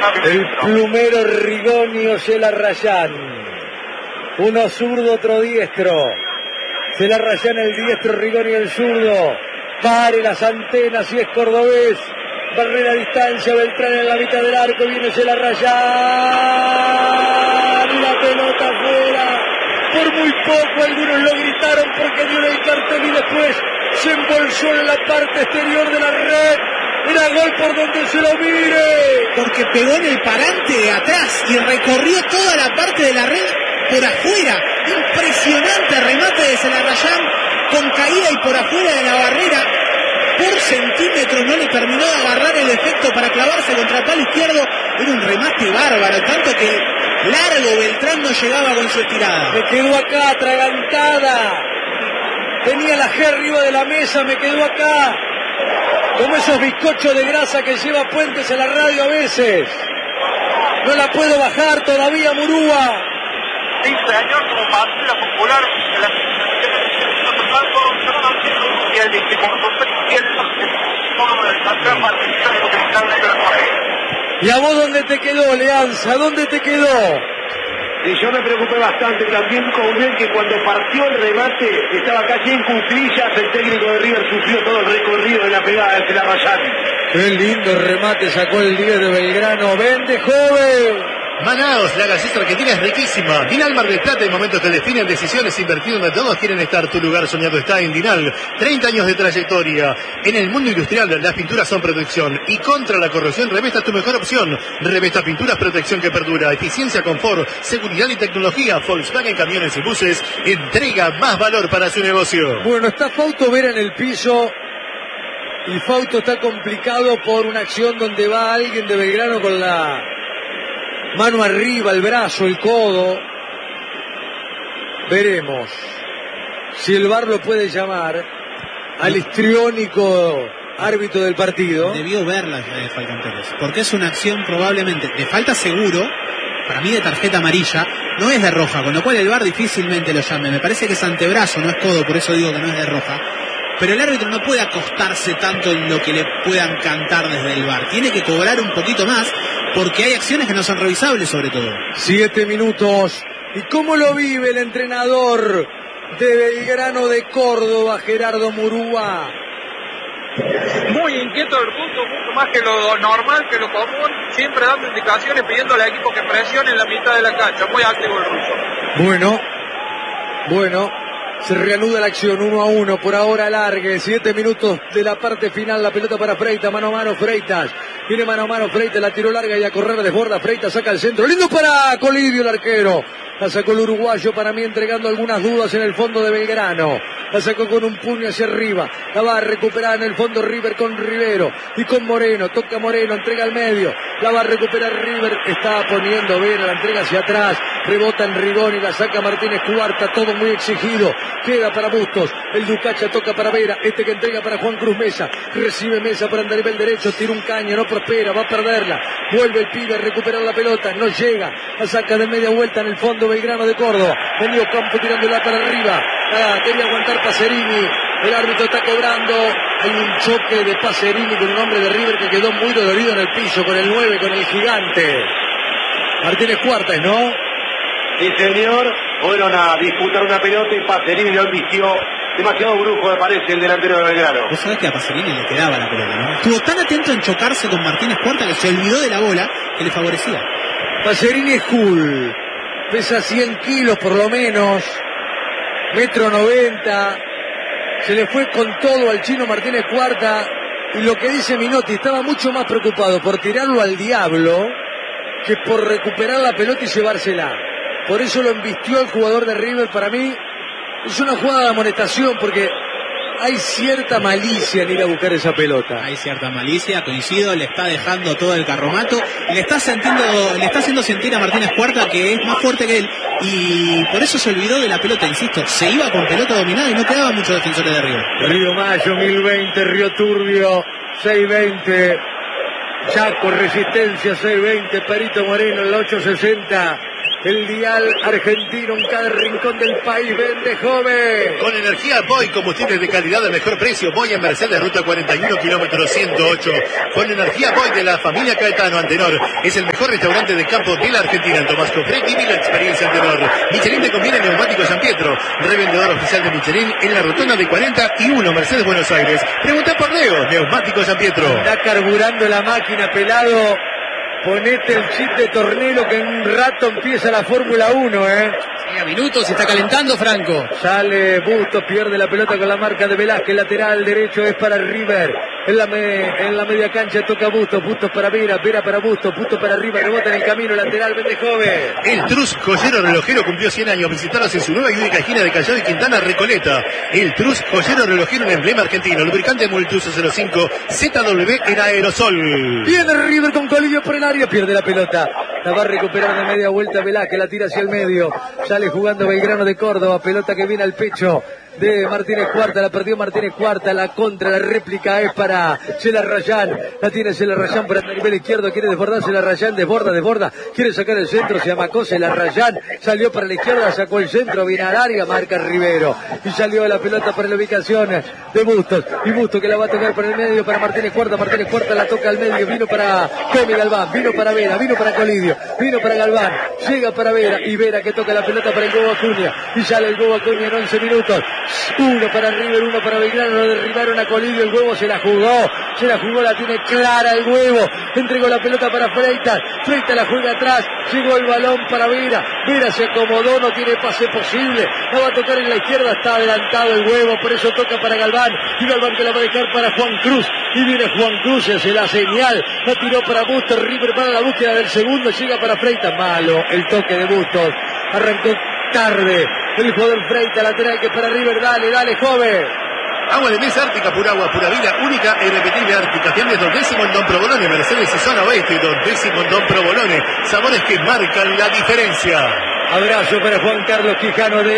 El plumero Rigonio Celarrayán. Uno zurdo, otro diestro. Celarrayán el diestro, Rigonio el zurdo. Pare las antenas y es cordobés. Barrera a distancia, Beltrán en la mitad del arco. Viene Celarrayán. La pelota afuera. Por muy poco algunos lo gritaron porque dio el cartel y después se embolsó en la parte exterior de la red. Era gol por donde se lo mire. Porque pegó en el parante de atrás y recorrió toda la parte de la red por afuera. Impresionante remate de Celarrayán con caída y por afuera de la barrera. Por centímetros no le terminó de agarrar el efecto para clavarse contra el palo izquierdo. Era un remate bárbaro, tanto que largo Beltrán no llegaba con su estirada. Me quedó acá atragantada. Tenía la G arriba de la mesa, me quedó acá. Como esos bizcochos de grasa que lleva Puentes en la radio a veces. No la puedo bajar todavía, Murúa. Sí, señor, como bandera popular de la y el ¿Y a vos dónde te quedó, Leanza? ¿Dónde te quedó? Y yo me preocupé bastante también con él, que cuando partió el remate estaba casi en cuclillas. El técnico de River sufrió todo el recorrido de la pegada de Celarrayán. Qué lindo remate sacó el 10 de Belgrano. ¡Vende, joven! Manaos, la gaseosa argentina es riquísima. Dinal Mar del Plata, en momentos te definen decisiones invertidas donde todos quieren estar. Tu lugar soñado está en Dinal. 30 años de trayectoria. En el mundo industrial, las pinturas son protección. Y contra la corrosión, Revesta es tu mejor opción. Revesta Pinturas, protección que perdura. Eficiencia, confort, seguridad y tecnología. Volkswagen Camiones y Buses entrega más valor para su negocio. Bueno, está Fausto Vera en el piso. Y Fausto está complicado por una acción donde va alguien de Belgrano con la mano arriba, el brazo, el codo. Veremos si el VAR lo puede llamar al histriónico árbitro del partido. Debió verla Falcón Pérez, porque es una acción probablemente de falta seguro, para mí de tarjeta amarilla, no es de roja, con lo cual el VAR difícilmente lo llame. Me parece que es antebrazo, no es codo, por eso digo que no es de roja. Pero el árbitro no puede acostarse tanto en lo que le puedan cantar desde el VAR. Tiene que cobrar un poquito más, porque hay acciones que no son revisables, sobre todo. 7 minutos. ¿Y cómo lo vive el entrenador de Belgrano de Córdoba, Gerardo Murúa? Muy inquieto el ruso, mucho más que lo normal, que lo común, siempre dando indicaciones, pidiendo al equipo que presione en la mitad de la cancha. Muy activo el ruso. Bueno, se reanuda la acción, 1-1, por ahora alargue, 7 minutos de la parte final, la pelota para Freitas, mano a mano Freitas, viene mano a mano Freitas, la tiró larga y a correr desborda, Freitas saca el centro, lindo para Colidio el arquero, la sacó el uruguayo, para mí entregando algunas dudas en el fondo de Belgrano, la sacó con un puño hacia arriba, la va a recuperar en el fondo River con Rivero y con Moreno, toca Moreno, entrega al medio, la va a recuperar River, está poniendo Vera, la entrega hacia atrás, rebota en Rigoni, la saca Martínez Cuarta, todo muy exigido, queda para Bustos, el Ducacha toca para Vera, que entrega para Juan Cruz Mesa, recibe Mesa por andar el derecho, tira un caño, no prospera, va a perderla, vuelve el pibe a recuperar la pelota, no llega, la saca de media vuelta en el fondo Belgrano de Córdoba, medio campo tirándola para arriba, quería aguantar Pacerini, el árbitro está cobrando, hay un choque de Pacerini con un hombre de River que quedó muy dolorido en el piso, con el 9, con el gigante, Martínez Cuartas, ¿no? Sí, señor, fueron a disputar una pelota y Pacerini lo embistió. Demasiado brujo me parece el delantero de Belgrano. Vos sabés que a Pacerini le quedaba la pelota, ¿no? Estuvo tan atento en chocarse con Martínez Cuarta que se olvidó de la bola que le favorecía. Pacerini es cool, pesa 100 kilos por lo menos, 1,90 m, se le fue con todo al chino Martínez Cuarta, y lo que dice Minotti, estaba mucho más preocupado por tirarlo al diablo que por recuperar la pelota y llevársela. Por eso lo embistió el jugador de River. Para mí es una jugada de amonestación, porque hay cierta malicia en ir a buscar esa pelota. Hay cierta malicia, coincido, le está dejando todo el carromato, le está haciendo sentir a Martínez Cuarta que es más fuerte que él, y por eso se olvidó de la pelota, insisto, se iba con pelota dominada y no quedaban muchos defensores de River. Río Mayo, 1020, Río Turbio, 620, Chaco, Resistencia, 620, Perito Moreno, el 860. el dial argentino en cada rincón del país. Vende joven. Con energía Boy, combustibles de calidad de mejor precio. Boy en Mercedes, ruta 41, kilómetro 108. Con energía Boy de la familia Caetano Antenor. Es el mejor restaurante de campo de la Argentina. En Tomás Cofré, vive la experiencia Antenor. Michelin te conviene neumático San Pietro. Revendedor oficial de Michelin en la rotonda de 41, Mercedes, Buenos Aires. Pregunta por Leo, neumático San Pietro. Está carburando la máquina, pelado. Ponete el chip de Tornelo que en un rato empieza la Fórmula 1, Sí, a minutos, se está calentando Franco. Sale Bustos, pierde la pelota con la marca de Velázquez, lateral derecho es para River. En la media cancha toca Bustos, Bustos para Vera, Vera para Bustos, Bustos para River, rebota en el camino, lateral, vende joven. El Trus Joyero Relojero cumplió 100 años. Visitaros en su nueva y única esquina de Callao y Quintana, Recoleta. El Trus Joyero Relojero en emblema argentino. Lubricante Multuso 05 ZW en aerosol. Viene River con Colidio por el área, pierde la pelota. La va a recuperar de media vuelta Velázquez, la tira hacia el medio. Sale jugando Belgrano de Córdoba, pelota que viene al pecho de Martínez Cuarta, la perdió Martínez Cuarta, la contra, la réplica es para Celarrayán, la tiene Celarrayán para el nivel izquierdo, quiere desbordar Celarrayán, desborda, quiere sacar el centro, se amacó Celarrayán, salió para la izquierda, sacó el centro, viene al área, marca Rivero, y salió la pelota para la ubicación de Bustos, y Bustos que la va a tocar por el medio para Martínez Cuarta la toca al medio, vino para Comi Galván, vino para Vera, vino para Colidio, vino para Galván, llega para Vera, y Vera que toca la pelota para el Gobo Acuña, y sale el Gobo Acuña en 11 minutos, uno para River, uno para Belgrano, lo derribaron a Colidio, el Huevo se la jugó, la tiene clara el Huevo, entregó la pelota para Freitas la juega atrás, llegó el balón para Vera, Vera se acomodó, no tiene pase posible, la va a tocar en la izquierda, está adelantado el Huevo, por eso toca para Galván, y Galván que la va a dejar para Juan Cruz, y viene Juan Cruz, hace la señal, la tiró para Bustos, River para la búsqueda del segundo, llega para Freitas, malo el toque de Bustos, arrancó tarde el jugador Freitas, lateral que para River, dale joven. Agua de mesa Ártica, pura agua, pura vida, única e irrepetible Ártica. Fiambres Don Décimo en Don Provolone, Mercedes y Zona Oeste, Don Décimo en Don Provolone. Sabores que marcan la diferencia. Abrazo para Juan Carlos Quijano de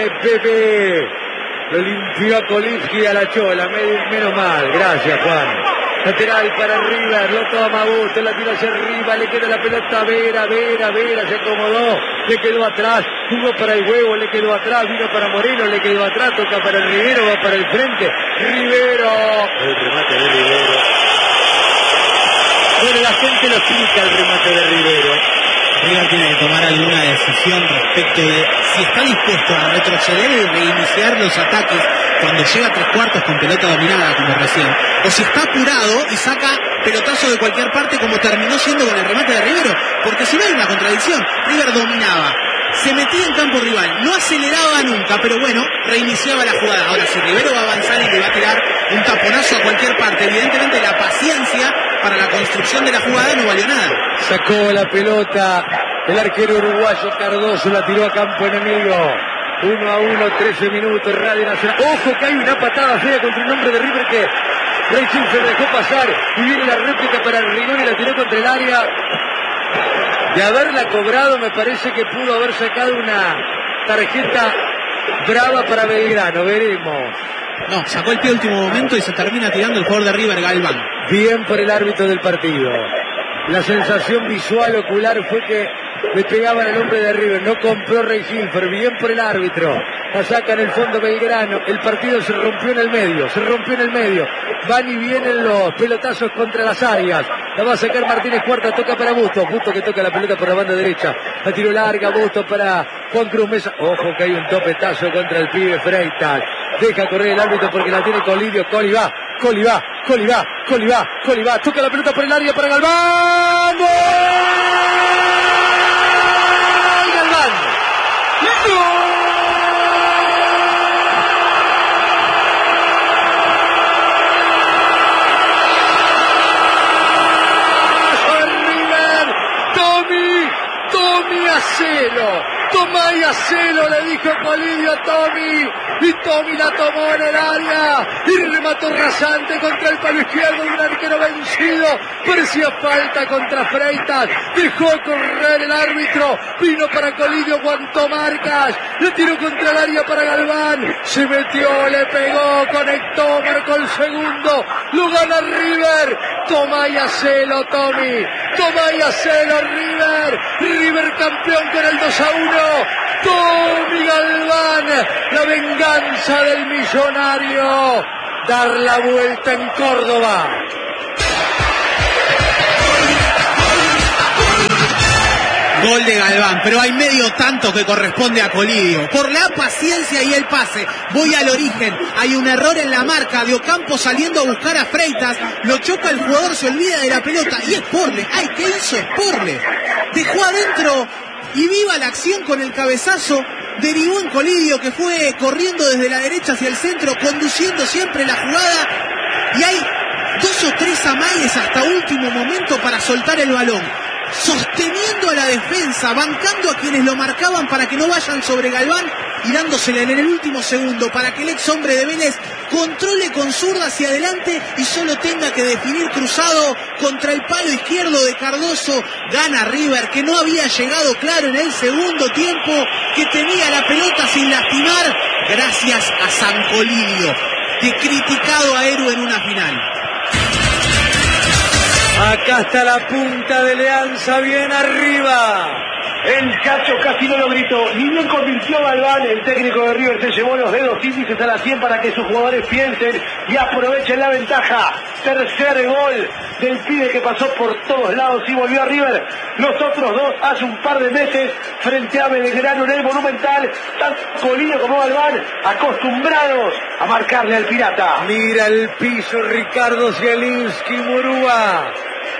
MPP. Lo limpió a Kolinski a la chola, menos mal. Gracias, Juan. Lateral para River, lo toma Bustos, la tira hacia arriba, le queda la pelota a Vera, se acomodó, le quedó atrás, jugó para el Huevo, le quedó atrás, vino para Moreno, le quedó atrás, toca para el Rivero, va para el frente, Rivero. El remate de Rivero. Bueno, la gente lo explica el remate de Rivero. River tiene que tomar alguna decisión respecto de si está dispuesto a retroceder y reiniciar los ataques cuando llega a 3/4 con pelota dominada como recién, o si está apurado y saca pelotazo de cualquier parte como terminó siendo con el remate de Rivero, porque si no hay una contradicción, River dominaba, se metía en campo rival, no aceleraba nunca, pero bueno, reiniciaba la jugada. Ahora si Rivero va a avanzar y le va a tirar un taponazo a cualquier parte, evidentemente la paciencia para la construcción de la jugada no valió nada. Sacó la pelota el arquero uruguayo Cardoso, la tiró a campo enemigo. 1-1, 13 minutos, Radio Nacional. Ojo que hay una patada fea contra un hombre de River que Racing se dejó pasar y viene la réplica para Rigoni, la tiró contra el área. De haberla cobrado me parece que pudo haber sacado una tarjeta brava para Belgrano, veremos. No, sacó el pie último momento y se termina tirando el jugador de River, Galván. Bien por el árbitro del partido. La sensación visual ocular fue que le pegaban al hombre de River, no compró Rey Hilfer, bien por el árbitro, la saca en el fondo Belgrano, el partido se rompió en el medio, van y vienen los pelotazos contra las áreas, la va a sacar Martínez Cuarta, toca para Bustos que toca la pelota por la banda derecha, la tiró larga Bustos para Juan Cruz Mesa, ojo que hay un topetazo contra el pibe Freitas, deja correr el árbitro porque la tiene Colidio, Coli va, toca la pelota por el área para Galván, ¡gol! Tommy Acelo, Tomá y hacelo, le dijo Colidio a Tommy. Y Tommy la tomó en el área. Y remató rasante contra el palo izquierdo de un arquero vencido. Parecía falta contra Freitas. Dejó correr el árbitro. Vino para Colidio, aguantó marcas. Le tiró contra el área para Galván. Se metió, le pegó, conectó, marcó el segundo. Lo gana River. Tomá y hacelo, Tommy. Tomá y hacelo, River. River campeón con el 2-1. Tommy Galván, la venganza del millonario, dar la vuelta en Córdoba. Gol de Galván, pero hay medio tanto que corresponde a Colidio. Por la paciencia y el pase, voy al origen. Hay un error en la marca de Ocampo saliendo a buscar a Freitas. Lo choca el jugador, se olvida de la pelota. Y es Porle. ¡Ay, qué hizo Porle! Dejó adentro y viva la acción con el cabezazo. Derivó en Colidio, que fue corriendo desde la derecha hacia el centro, conduciendo siempre la jugada. Y hay 2 o 3 amagues hasta último momento para soltar el balón. Sosteniendo a la defensa, bancando a quienes lo marcaban para que no vayan sobre Galván y dándosela en el último segundo para que el ex hombre de Vélez controle con zurda hacia adelante y solo tenga que definir cruzado contra el palo izquierdo de Cardoso. Gana River, que no había llegado claro en el segundo tiempo, que tenía la pelota sin lastimar, gracias a San Colidio, de criticado a héroe en una final. Acá está la punta de Leanza, bien arriba. El Chacho casi no lo gritó, ni bien convirtió Galván. El técnico de River se llevó los dedos índices a la 100 para que sus jugadores piensen y aprovechen la ventaja. Tercer gol del pibe que pasó por todos lados y volvió a River. Los otros dos hace un par de meses frente a Belgrano en el Monumental. Tanto Colidio como Galván acostumbrados a marcarle al Pirata. Mira el piso Ricardo Zielinski, Murúa.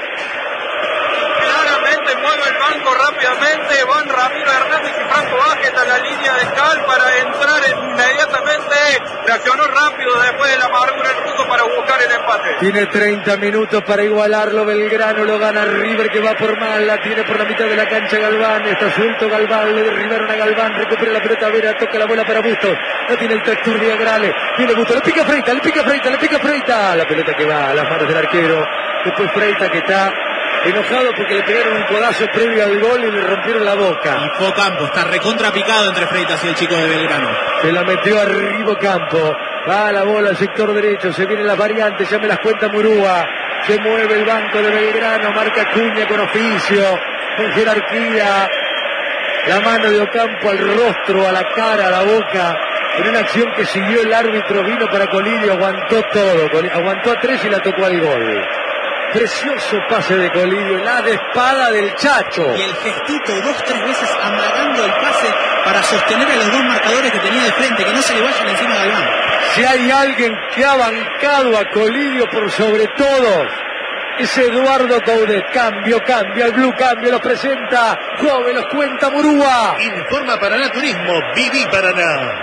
Mueve el banco rápidamente, van Ramiro Hernández y Franco Vázquez a la línea de Cal para entrar inmediatamente. Reaccionó rápido después de la amargura del ruso para buscar el empate. Tiene 30 minutos para igualarlo. Belgrano lo gana River, que va por mal. La tiene por la mitad de la cancha Galván. Está suelto Galván, le derribaron a Galván. Recupera la pelota Vera, toca la bola para Bustos. No tiene el tractor de Agrale. Viene Bustos, le pica Freitas, le pica Freitas, le pica Freitas. La pelota que va a las manos del arquero. Después Freitas, que está enojado porque le pegaron un codazo previo al gol y le rompieron la boca. Y fue Ocampo, está recontrapicado entre Freitas y el chico de Belgrano. Se la metió arriba Ocampo. Va la bola al sector derecho, se vienen las variantes, ya me las cuenta Murúa. Se mueve el banco de Belgrano, marca Cuña con oficio, con jerarquía. La mano de Ocampo al rostro, a la cara, a la boca. En una acción que siguió el árbitro, vino para Colidio, aguantó todo. Aguantó a 3 y la tocó al gol. Precioso pase de Colidio, la de espada del Chacho. Y el gestito 2-3 veces amagando el pase para sostener a los dos marcadores que tenía de frente, que no se le vayan encima de Galván. Si hay alguien que ha bancado a Colidio por sobre todos, es Eduardo Coudet. Cambio, el Blue Cambio los presenta. Jove los cuenta Murúa. Informa Paraná Turismo, Viví Paraná.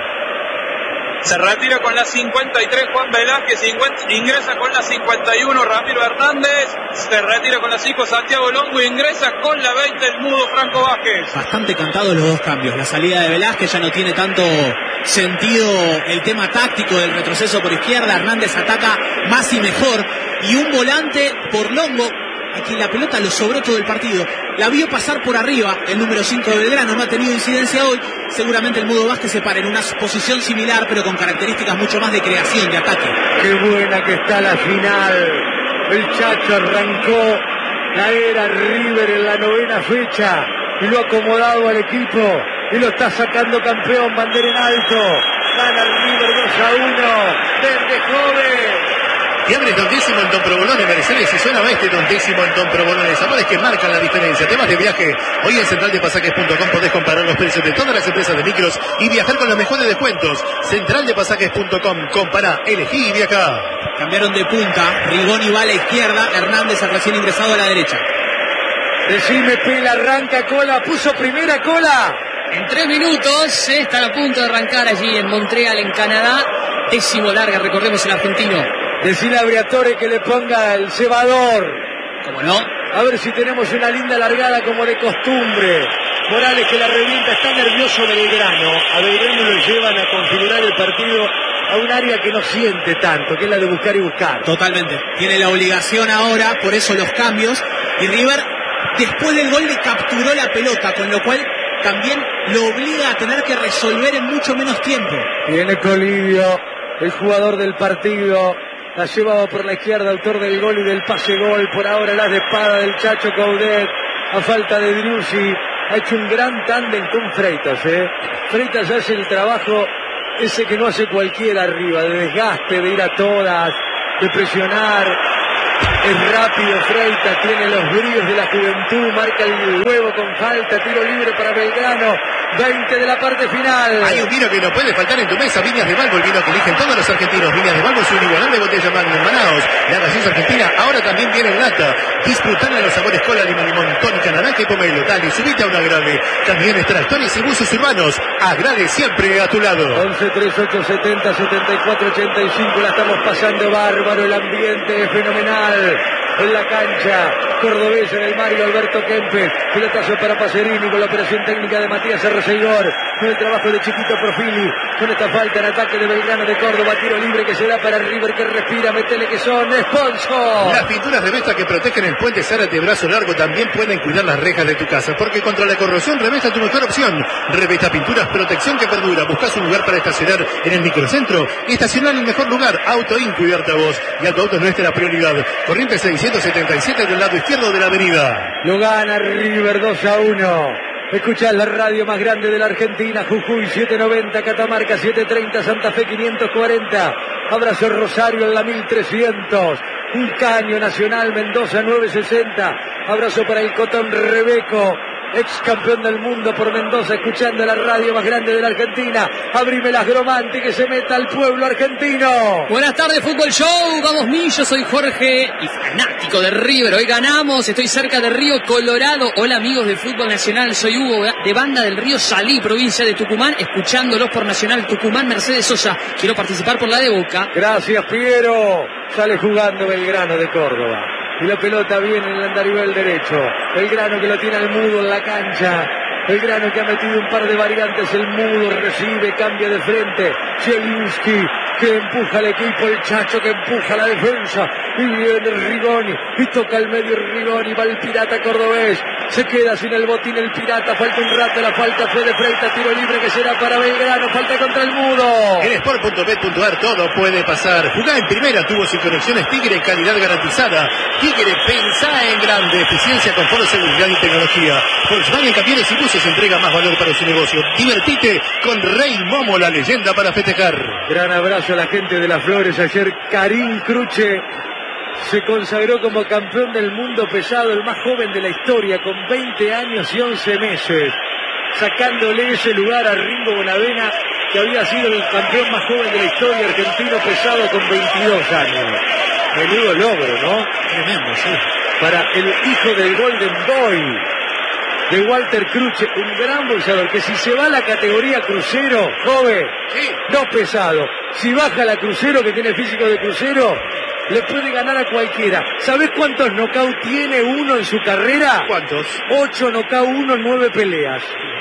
Se retira con la 53 Juan Velázquez, ingresa con la 51 Ramiro Hernández, se retira con la 5 Santiago Longo y ingresa con la 20 el mudo Franco Vázquez. Bastante cantados los dos cambios. La salida de Velázquez ya no tiene tanto sentido el tema táctico del retroceso por izquierda. Hernández ataca más y mejor. Y un volante por Longo, a quien la pelota lo sobró todo el partido. La vio pasar por arriba el número 5 de Belgrano, no ha tenido incidencia hoy. Seguramente el mudo Vázquez se para en una posición similar, pero con características mucho más de creación, de ataque. Qué buena que está la final. El Chacho arrancó la era River en la 9ª fecha y lo ha acomodado al equipo y lo está sacando campeón, bandera en alto. Gana el River 2-1. Verde Jove. Y abre tontísimo en Tom Provolone, Mercedes, y suena este tontísimo en Tom Provolone. Sabores que marcan la diferencia. Temas de viaje. Hoy en centraldepasajes.com podés comparar los precios de todas las empresas de micros y viajar con los mejores descuentos. Centraldepasajes.com. Compará, elegí y viajá. Cambiaron de punta. Rigoni va a la izquierda. Hernández, el recién ingresado, a la derecha. Decime, Pela, arranca Cola. Puso primera Cola. En 3 minutos está a punto de arrancar allí en Montreal, en Canadá. 10º larga, recordemos, el argentino. Decirle a Briatore que le ponga el cebador. ¿Cómo no? A ver si tenemos una linda largada como de costumbre. Morales que la revienta, está nervioso Belgrano. A Belgrano lo llevan a configurar el partido a un área que no siente tanto, que es la de buscar y buscar. Totalmente. Tiene la obligación ahora, por eso los cambios. Y River, después del gol, le capturó la pelota, con lo cual también lo obliga a tener que resolver en mucho menos tiempo. Viene Colidio, el jugador del partido. La llevaba por la izquierda, autor del gol y del pase gol. Por ahora las de espada del Chacho Coudet. A falta de Driussi. Ha hecho un gran tándem con Freitas. Freitas hace el trabajo ese que no hace cualquiera arriba, de desgaste, de ir a todas, de presionar. Es rápido Freitas, tiene los bríos de la juventud, marca el huevo con falta, tiro libre para Belgrano. 20 de la parte final. Hay un vino que no puede faltar en tu mesa, Viñas de Balbo, el vino que eligen todos los argentinos. Viñas de Balbo es un inigualable botella Magnum Manaos. La gaseosa argentina ahora también viene en lata. Disfrutando de los sabores cola, limón, tónica, naranja y pomelo. Dale, subite a un Agrade. Camiones, tractores y buses urbanos. Agrade siempre a tu lado. 11 38 70 74 85. La estamos pasando bárbaro. El ambiente es fenomenal. En la cancha cordobés, en el Mario Alberto Kempes, pelotazo para Pacerini con la operación técnica de Matías Arreceidor, con el trabajo de Chiquito Profili, con esta falta en ataque de Belgrano de Córdoba, tiro libre que se da para River que respira, metele que son sponsor. Las pinturas de Revesta que protegen el puente Zárate Brazo Largo también pueden cuidar las rejas de tu casa, porque contra la corrosión Revesta es tu mejor opción. Revesta Pinturas, protección que perdura. Buscas un lugar para estacionar en el microcentro y estacionar en el mejor lugar. Autoin, cuidarte a vos y a tu auto es nuestra prioridad. Corriente 677 del lado izquierdo de la avenida. Lo gana River 2-1. Escuchás la radio más grande de la Argentina. Jujuy 790, Catamarca 730, Santa Fe 540. Abrazo Rosario en la 1300. Un Caño Nacional Mendoza 960. Abrazo para el Cotón Rebeco, ex campeón del mundo por Mendoza, escuchando la radio más grande de la Argentina. Abrime las Gromante, que se meta al pueblo argentino. Buenas tardes, Fútbol Show. Vamos, Millo, soy Jorge y fanático de River. Hoy ganamos, estoy cerca de Río Colorado. Hola, amigos del Fútbol Nacional. Soy Hugo, de Banda del Río Salí, provincia de Tucumán, escuchándolos por Nacional Tucumán. Mercedes Sosa, quiero participar por la de Boca. Gracias, Piero. Sale jugando Belgrano de Córdoba. Y la pelota viene en el andarivel derecho. Belgrano que lo tiene al Mudo en la cancha. Belgrano que ha metido un par de variantes. El Mudo recibe, cambia de frente. Zielinski que empuja al equipo. El Chacho que empuja la defensa. Y viene Rigoni. Y toca el medio Rigoni. Va el Pirata cordobés. Se queda sin el botín el Pirata. Falta un rato. La falta fue de Freitas. Tiro libre que será para Belgrano. Falta contra el Mudo. En Sport.bet.ar todo puede pasar. Jugá en primera, tubos y conexiones Tigre, calidad garantizada. Tigre, pensá en grande. Eficiencia, confort, seguridad y tecnología. Volkswagen Camiones y Buses entrega más valor para su negocio. Divertite con Rey Momo, la leyenda para festejar. Gran abrazo a la gente de Las Flores. Ayer Karim Cruche se consagró como campeón del mundo pesado, el más joven de la historia, con 20 años y 11 meses, sacándole ese lugar a Ringo Bonavena, que había sido el campeón más joven de la historia argentino pesado con 22 años. Menudo logro, ¿no? Tremendo, sí. Para el hijo del Golden Boy, de Walter Cruche, un gran boxeador, que si se va a la categoría crucero, joven, Sí. no pesado, si baja la crucero, que tiene físico de crucero, le puede ganar a cualquiera. ¿Sabés cuántos knockouts tiene uno en su carrera? ¿Cuántos? 8 knockouts, 1 en 9 peleas.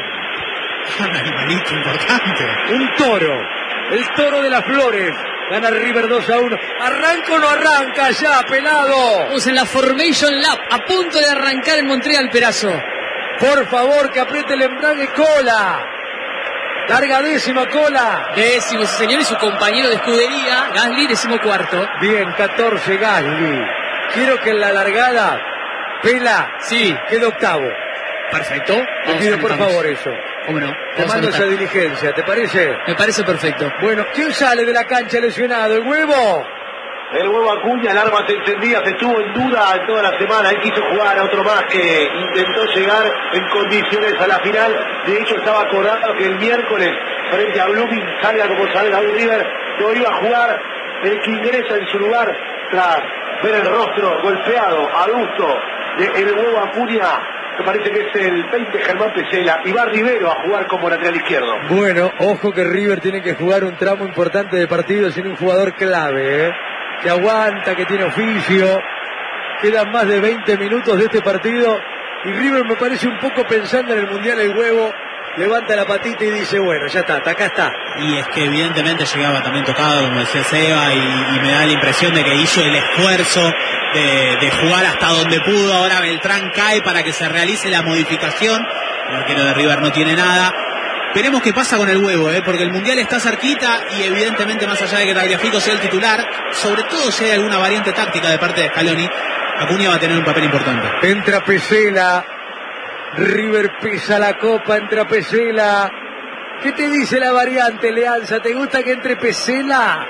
Un animalito importante. Un toro, el toro de Las Flores. Gana River 2-1. ¿Arranca o no arranca ya, pelado? Estamos en la Formation Lab, a punto de arrancar en Montreal, Perazo. Por favor, que apriete el embrague, Cola. Larga décima, Cola. Décimo, sí, señor, y su compañero de escudería, Gasly, 14º. Bien, 14, Gasly. Quiero que en la largada, Pela, Sí, quede octavo. perfecto. Te Vamos, pido por anotamos. favor eso. ¿Cómo no? Te Vamos a mando esa anotar. diligencia, ¿te parece? Me parece perfecto. Bueno, ¿quién sale de la cancha lesionado? ¿El Huevo? El Huevo Acuña, el arma se encendía, se estuvo en duda en toda la semana. Él quiso jugar a otro más que intentó llegar en condiciones a la final. De hecho, estaba acordado que el miércoles, frente a Blooming, salga como salga hoy River, no iba a jugar. El que ingresa en su lugar tras ver el rostro golpeado, adusto de el Huevo Acuña, me parece que es el 20 Germán Pesela, y va Rivero a jugar como lateral izquierdo. Bueno, ojo que River tiene que jugar un tramo importante de partido sin un jugador clave, que aguanta, que tiene oficio. Quedan más de 20 minutos de este partido Y River me parece un poco pensando en el Mundial el huevo, levanta la patita y dice, bueno, ya está, acá está. Y es que evidentemente llegaba también tocado, como decía Seba, y me da la impresión de que hizo el esfuerzo de jugar hasta donde pudo. Ahora Beltrán cae para que se realice la modificación. El arquero de River no tiene nada. Veremos qué pasa con el huevo, porque el Mundial está cerquita y evidentemente, más allá de que Tagliafico sea el titular, sobre todo si hay alguna variante táctica de parte de Scaloni, Acuña va a tener un papel importante. Entra Pesela, River pesa la copa, entra Pesela. ¿Qué te dice la variante, Leanza? ¿Te gusta que entre Pesela?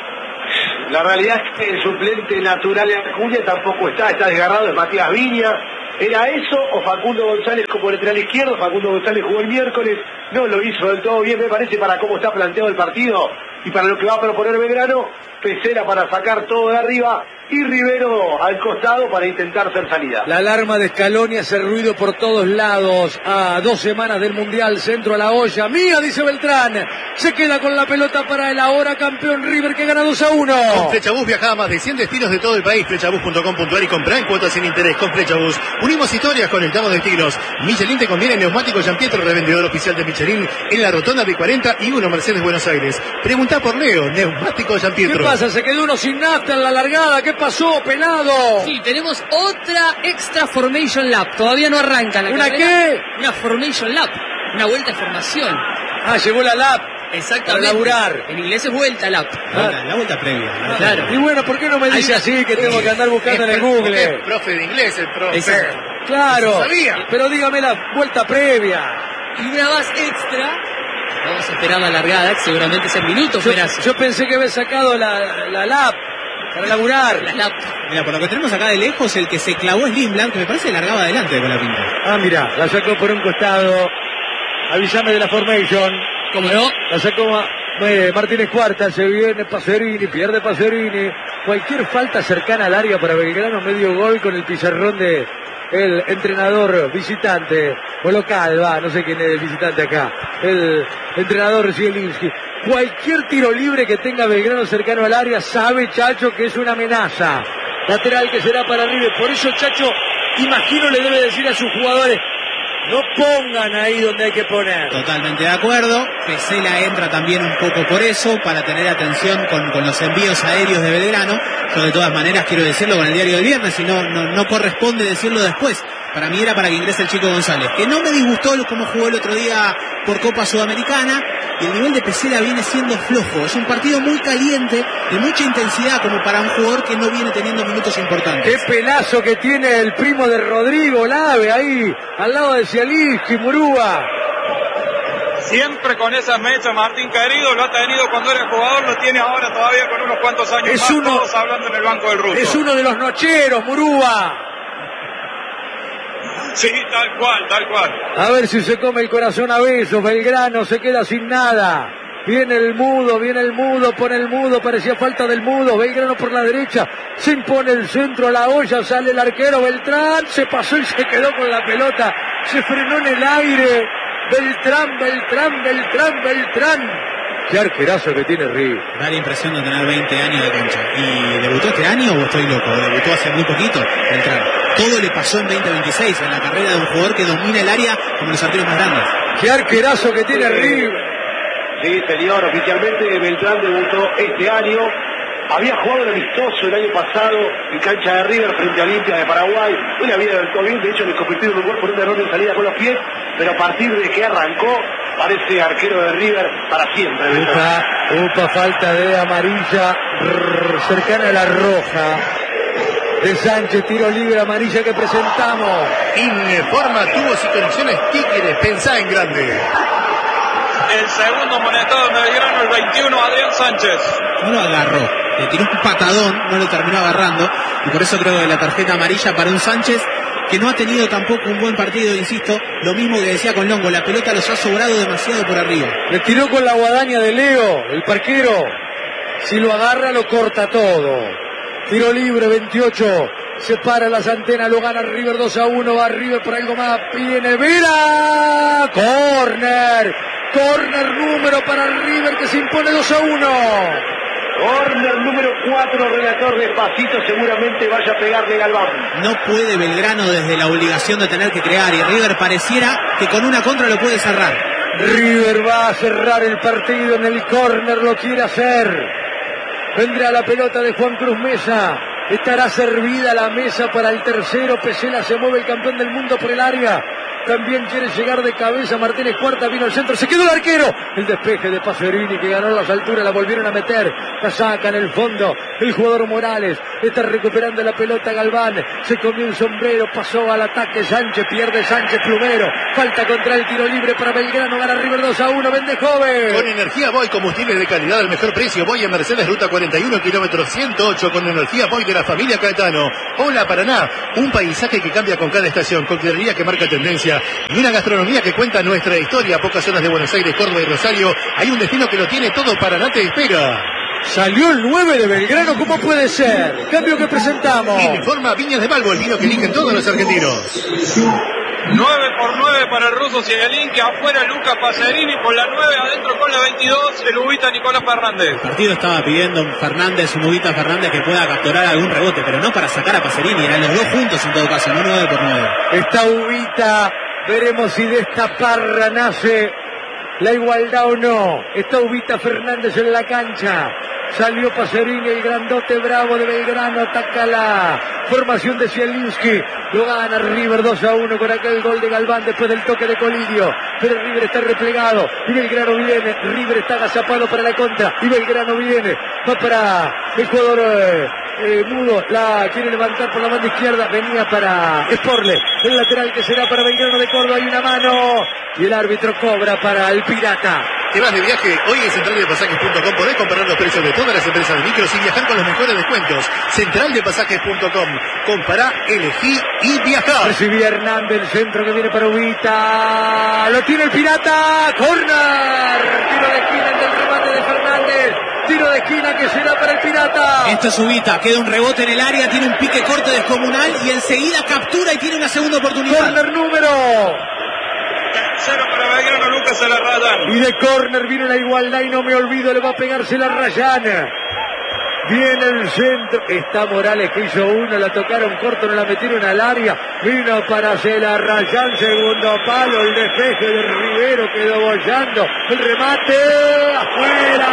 La realidad es que el suplente natural de Acuña tampoco está desgarrado, es Matías Viña. ¿Era eso o Facundo González como lateral izquierdo? Facundo González jugó el miércoles, no lo hizo del todo bien, me parece, para cómo está planteado el partido y para lo que va a proponer Belgrano. Pesela para sacar todo de arriba y Rivero al costado para intentar hacer salida. La alarma de Scaloni hace ruido por todos lados. A 2 semanas del Mundial, centro a la olla. Mía, dice Beltrán. Se queda con la pelota para el ahora campeón River, que gana 2-1. Con Flechabús viaja a más de 100 destinos de todo el país. Flechabús.com.ar y compra en cuotas sin interés. Con Flechabús unimos historias, conectamos destinos. Michelin te conviene neumático Gianpietro, revendedor oficial de Michelin en la rotonda de 41 Mercedes Buenos Aires. Preguntá por Leo, neumático Gianpietro. ¿Qué pasa? Se quedó uno sin nafta en la largada. ¿Qué pasó, pelado? Sí, tenemos otra extra formation lap. Todavía no arranca la ¿Una carrera. qué? Una formation lap. Una vuelta de formación. Ah, llegó la lap. Exactamente. Para laburar. En inglés es vuelta lap. La vuelta previa. Claro. Y bueno, ¿por qué no me dice así que tengo que andar buscando en el Google? Es profe de inglés, el profe. Exacto. Claro. Sabía. Pero dígame la vuelta previa. Y una más extra. Vamos a esperar la largada, que seguramente sea minutos. Yo pensé que había sacado la lap para laburar. La lap. Mira, por lo que tenemos acá de lejos, el que se clavó es Lindblad, que me parece largaba adelante con la pinta. Ah, mira, la sacó por un costado. Avísame de la formation. ¿Cómo no? La sacó Martínez Cuarta, se viene Pacerini, pierde Pacerini. Cualquier falta cercana al área para Belgrano, medio gol con el pizarrón de el entrenador visitante, o local, no sé quién es el visitante acá, el entrenador Zielinski. Cualquier tiro libre que tenga Belgrano cercano al área, sabe Chacho que es una amenaza. Lateral que será para River. Por eso Chacho, imagino, le debe decir a sus jugadores, no pongan ahí donde hay que poner. Totalmente de acuerdo. Pesela entra también un poco por eso, para tener atención con los envíos aéreos de Belgrano. Yo de todas maneras quiero decirlo con el diario del viernes, y no corresponde decirlo después. Para mí era para que ingrese el Chico González, que no me disgustó como jugó el otro día por Copa Sudamericana, y el nivel de Pesela viene siendo flojo. Es un partido muy caliente, de mucha intensidad, como para un jugador que no viene teniendo minutos importantes. Qué pelazo que tiene el primo de Rodrigo Lave ahí, al lado de Zielinski, Murúa. Siempre con esas mechas, Martín querido, lo ha tenido cuando era jugador, lo tiene ahora todavía con unos cuantos años Es más, uno- todos hablando en el banco del ruso. Es uno de los nocheros, Murúa. Sí, tal cual. A ver si se come el corazón a besos. Belgrano se queda sin nada. Viene el mudo, pone el mudo, parecía falta del mudo. Belgrano por la derecha, se impone el centro a la olla, sale el arquero Beltrán, se pasó y se quedó con la pelota, se frenó en el aire. Beltrán. Qué arquerazo que tiene River. Da la impresión de tener 20 años de cancha. ¿Y debutó este año o estoy loco? Debutó hace muy poquito. Beltrán. Todo le pasó en 2026, en la carrera de un jugador que domina el área como los arqueros más grandes. Qué arquerazo que tiene River. Sí, señor, oficialmente Beltrán debutó este año. Había jugado el amistoso el año pasado en cancha de River frente a Olimpia de Paraguay. No le había debutado bien, de hecho le convirtió en un gol por un error de salida con los pies, pero a partir de que arrancó, parece arquero de River para siempre. Beltrán. Upa, falta de amarilla cercana a la roja. De Sánchez, tiro libre, amarilla que presentamos. Informa tubos y conexiones Tíqueres, pensá en grande. El segundo monetado de Belgrano, el 21, Adrián Sánchez. No lo agarró, le tiró un patadón, no lo terminó agarrando, y por eso creo que la tarjeta amarilla para un Sánchez que no ha tenido tampoco un buen partido, insisto, lo mismo que decía con Longo, la pelota los ha sobrado demasiado por arriba. Le tiró con la guadaña de Leo, el parquero. Si lo agarra, lo corta todo. Tiro libre, 28. Separa las antenas, lo gana River 2-1. Va River por algo más. Viene Vera. Corner número para River que se impone 2-1. Corner número 4, relator despacito, seguramente vaya a pegarle Galván. No puede Belgrano desde la obligación de tener que crear, y River pareciera que con una contra lo puede cerrar. River va a cerrar el partido en el córner, lo quiere hacer. Vendrá la pelota de Juan Cruz Mesa. Estará servida la mesa para el tercero. Pesela se mueve, el campeón del mundo, por el área. También quiere llegar de cabeza Martínez Cuarta, vino al centro, se quedó el arquero. El despeje de Pacerini, que ganó las alturas, la volvieron a meter. La saca en el fondo el jugador Morales. Está recuperando la pelota Galván. Se comió el sombrero, pasó al ataque Sánchez, pierde Sánchez, Plumero. Falta contra el tiro libre para Belgrano, gana River 2-1, vende joven. Con energía Boy, combustibles de calidad al mejor precio. Boy en Mercedes, ruta 41, kilómetro 108, con energía Boy de la familia Caetano. Hola Paraná, un paisaje que cambia con cada estación, coctelería que marca tendencia y una gastronomía que cuenta nuestra historia. A pocas horas de Buenos Aires, Córdoba y Rosario hay un destino que lo tiene todo. Paraná te espera. Salió el 9 de Belgrano, ¿cómo puede ser? Cambio que presentamos. Informa Viñas de Malvo, el vino que eligen todos los argentinos. 9-9 para el ruso Cielinski, afuera Lucas Pacerini con la 9, adentro con la 22, el Ubita Nicolás Fernández. El partido estaba pidiendo Fernández, un Ubita Fernández que pueda capturar algún rebote, pero no para sacar a Pacerini, eran los dos juntos en todo caso, no 9-9. Está Ubita, veremos si de esta parra nace la igualdad o no. Está Ubita Fernández en la cancha. Salió Pacerini, el grandote bravo de Belgrano, ataca la formación de Zielinski. Lo gana River 2-1 con aquel gol de Galván después del toque de Colidio. Pero River está replegado y Belgrano viene. River está agazapado para la contra y Belgrano viene. Va para el jugador Mudo, la quiere levantar por la banda izquierda, venía para Sporle, el lateral que será para Belgrano de Córdoba. Hay una mano y el árbitro cobra para el Pirata. ¿Te vas de viaje? Hoy en centraldepasajes.com podés comparar los precios de todas las empresas de micros y viajar con los mejores descuentos. Centraldepasajes.com. Compará, elegí y viajá. Recibía Hernández, el centro que viene para Ubita. Lo tiene el Pirata. Corner. Tiro de esquina del remate de Fernández. Tiro de esquina que será para el Pirata. Esto es Ubita, queda un rebote en el área, tiene un pique corto descomunal y enseguida captura y tiene una segunda oportunidad. Corner número. Tercero para Belgrano, Lucas a la Rayán. Y de córner viene la igualdad y no me olvido, le va a pegarse la Rayana. Viene el centro, está Morales que hizo uno, la tocaron corto, no la metieron al área, vino para Celarrayán, segundo palo, el despeje de Rivero quedó bollando, el remate, afuera,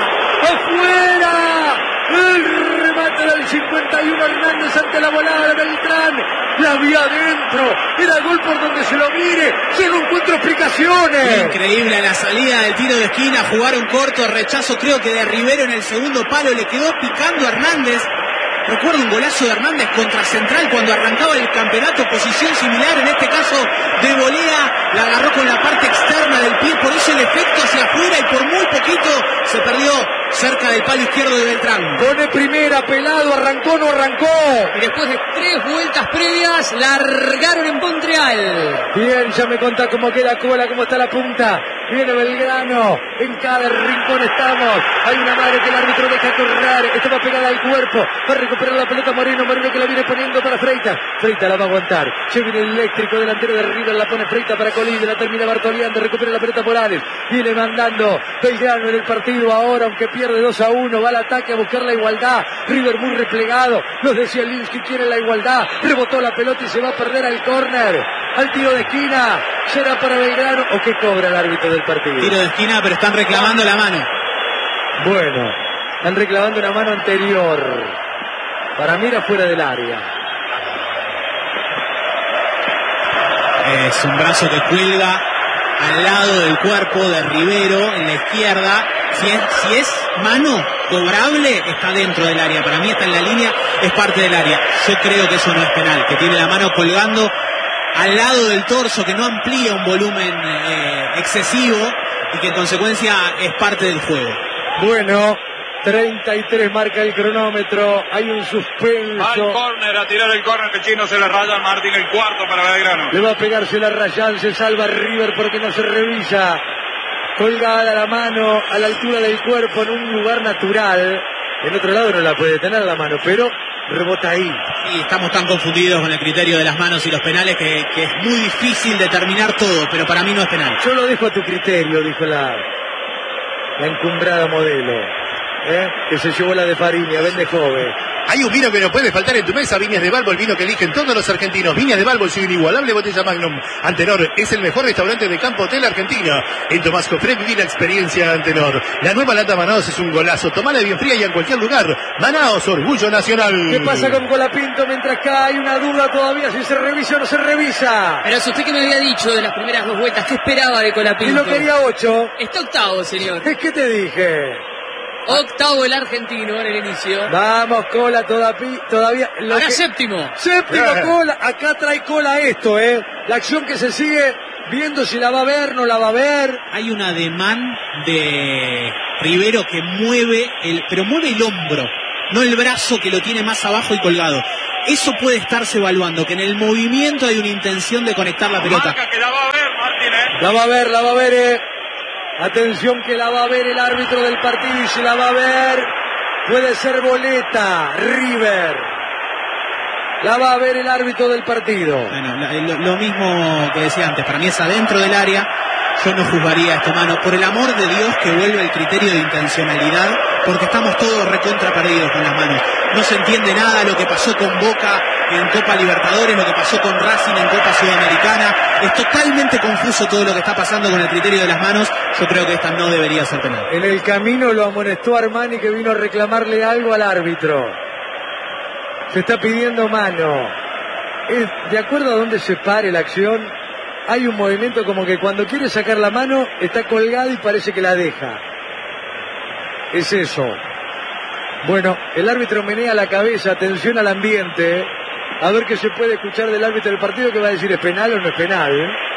el remate del 51 Hernández ante la volada de Beltrán, la vio adentro, era gol por donde se lo mire, yo no encuentro explicaciones. Increíble la salida del tiro de esquina, jugaron corto, rechazo creo que de Rivero en el segundo palo, le quedó picando a Hernández. Recuerdo un golazo de Hernández contra Central cuando arrancaba el campeonato, posición similar, en este caso de volea, la agarró con la parte externa del pie, por eso el efecto hacia afuera y por muy poquito se perdió cerca del palo izquierdo de Beltrán. Pone primera, Pelado, arrancó, no arrancó. Y después de 3 vueltas previas, largaron en Montreal. Bien, ya me contá cómo queda cola, cómo está la punta. Viene Belgrano, en cada rincón estamos. Hay una madre que el árbitro deja correr, estaba pegada al cuerpo. Va a recuperar la pelota Moreno que la viene poniendo para Freitas. Freitas la va a aguantar. Se viene el eléctrico delantero de River, la pone Freitas para Colín, la termina Bartoleando, recupera la pelota Morales. Viene mandando Belgrano en el partido ahora, aunque pierde 2-1, va al ataque a buscar la igualdad. River muy replegado, los de Zielinski quieren la igualdad. Rebotó la pelota y se va a perder al córner. Al tiro de esquina, será para Belgrano. ¿O qué cobra el árbitro del partido? Tiro de esquina, pero están reclamando la mano. Bueno, están reclamando una mano anterior. Para mí era fuera del área. Es un brazo que cuelga al lado del cuerpo de Rivero en la izquierda. Si es mano cobrable, está dentro del área. Para mí está en la línea, es parte del área. Yo creo que eso no es penal, que tiene la mano colgando al lado del torso, que no amplía un volumen excesivo y que en consecuencia es parte del juego. Bueno, 33 marca el cronómetro, hay un suspenso. Al córner, a tirar el córner, que Chino se le raya Martín, el cuarto para Belgrano. Le va a pegarse la Rayán, se salva River porque no se revisa. Colgada la mano a la altura del cuerpo en un lugar natural. En otro lado no la puede tener la mano, pero rebota ahí. Y estamos tan confundidos con el criterio de las manos y los penales que es muy difícil determinar todo, pero para mí no es penal. Yo lo dejo a tu criterio, dijo la encumbrada modelo. que se llevó la de Fariña, vende joven. Hay un vino que no puede faltar en tu mesa, Viñas de Balbo, el vino que eligen todos los argentinos. Viñas de Balbo, su inigualable botella Magnum. Antenor es el mejor restaurante de Campo Hotel Argentina. En Tomás Cofré viví la experiencia Antenor. La nueva lata Manaos es un golazo. Tomala bien fría y en cualquier lugar. Manaos, orgullo nacional. ¿Qué pasa con Colapinto? Mientras que hay una duda todavía si se revisa o no se revisa. Pero es usted que me había dicho de las primeras 2 vueltas, ¿qué esperaba de Colapinto? Y lo quería 8. Está octavo, señor. Es que te dije. Octavo el argentino en el inicio. Vamos, Cola, todavía. Ahora séptimo. Séptimo, Cola. Acá trae Cola esto, La acción que se sigue viendo si la va a ver, no la va a ver. Hay un ademán de Rivero que mueve pero mueve el hombro, no el brazo que lo tiene más abajo y colgado. Eso puede estarse evaluando, que en el movimiento hay una intención de conectar la pelota. Marca que la va a ver, Martín, La va a ver, Atención que la va a ver el árbitro del partido y si la va a ver puede ser boleta, River. La va a ver el árbitro del partido. Bueno, lo mismo que decía antes, para mí es adentro del área. Yo no juzgaría esto, mano. Por el amor de Dios que vuelva el criterio de intencionalidad, porque estamos todos recontra perdidos con las manos. No se entiende nada lo que pasó con Boca en Copa Libertadores, lo que pasó con Racing en Copa Sudamericana. Es totalmente confuso todo lo que está pasando con el criterio de las manos. Yo creo que esta no debería ser penal. En el camino lo amonestó Armani, que vino a reclamarle algo al árbitro. Se está pidiendo mano. De acuerdo a dónde se pare la acción, hay un movimiento como que cuando quiere sacar la mano está colgado y parece que la deja. Es eso. Bueno, el árbitro menea la cabeza, atención al ambiente. A ver qué se puede escuchar del árbitro del partido, que va a decir es penal o no es penal.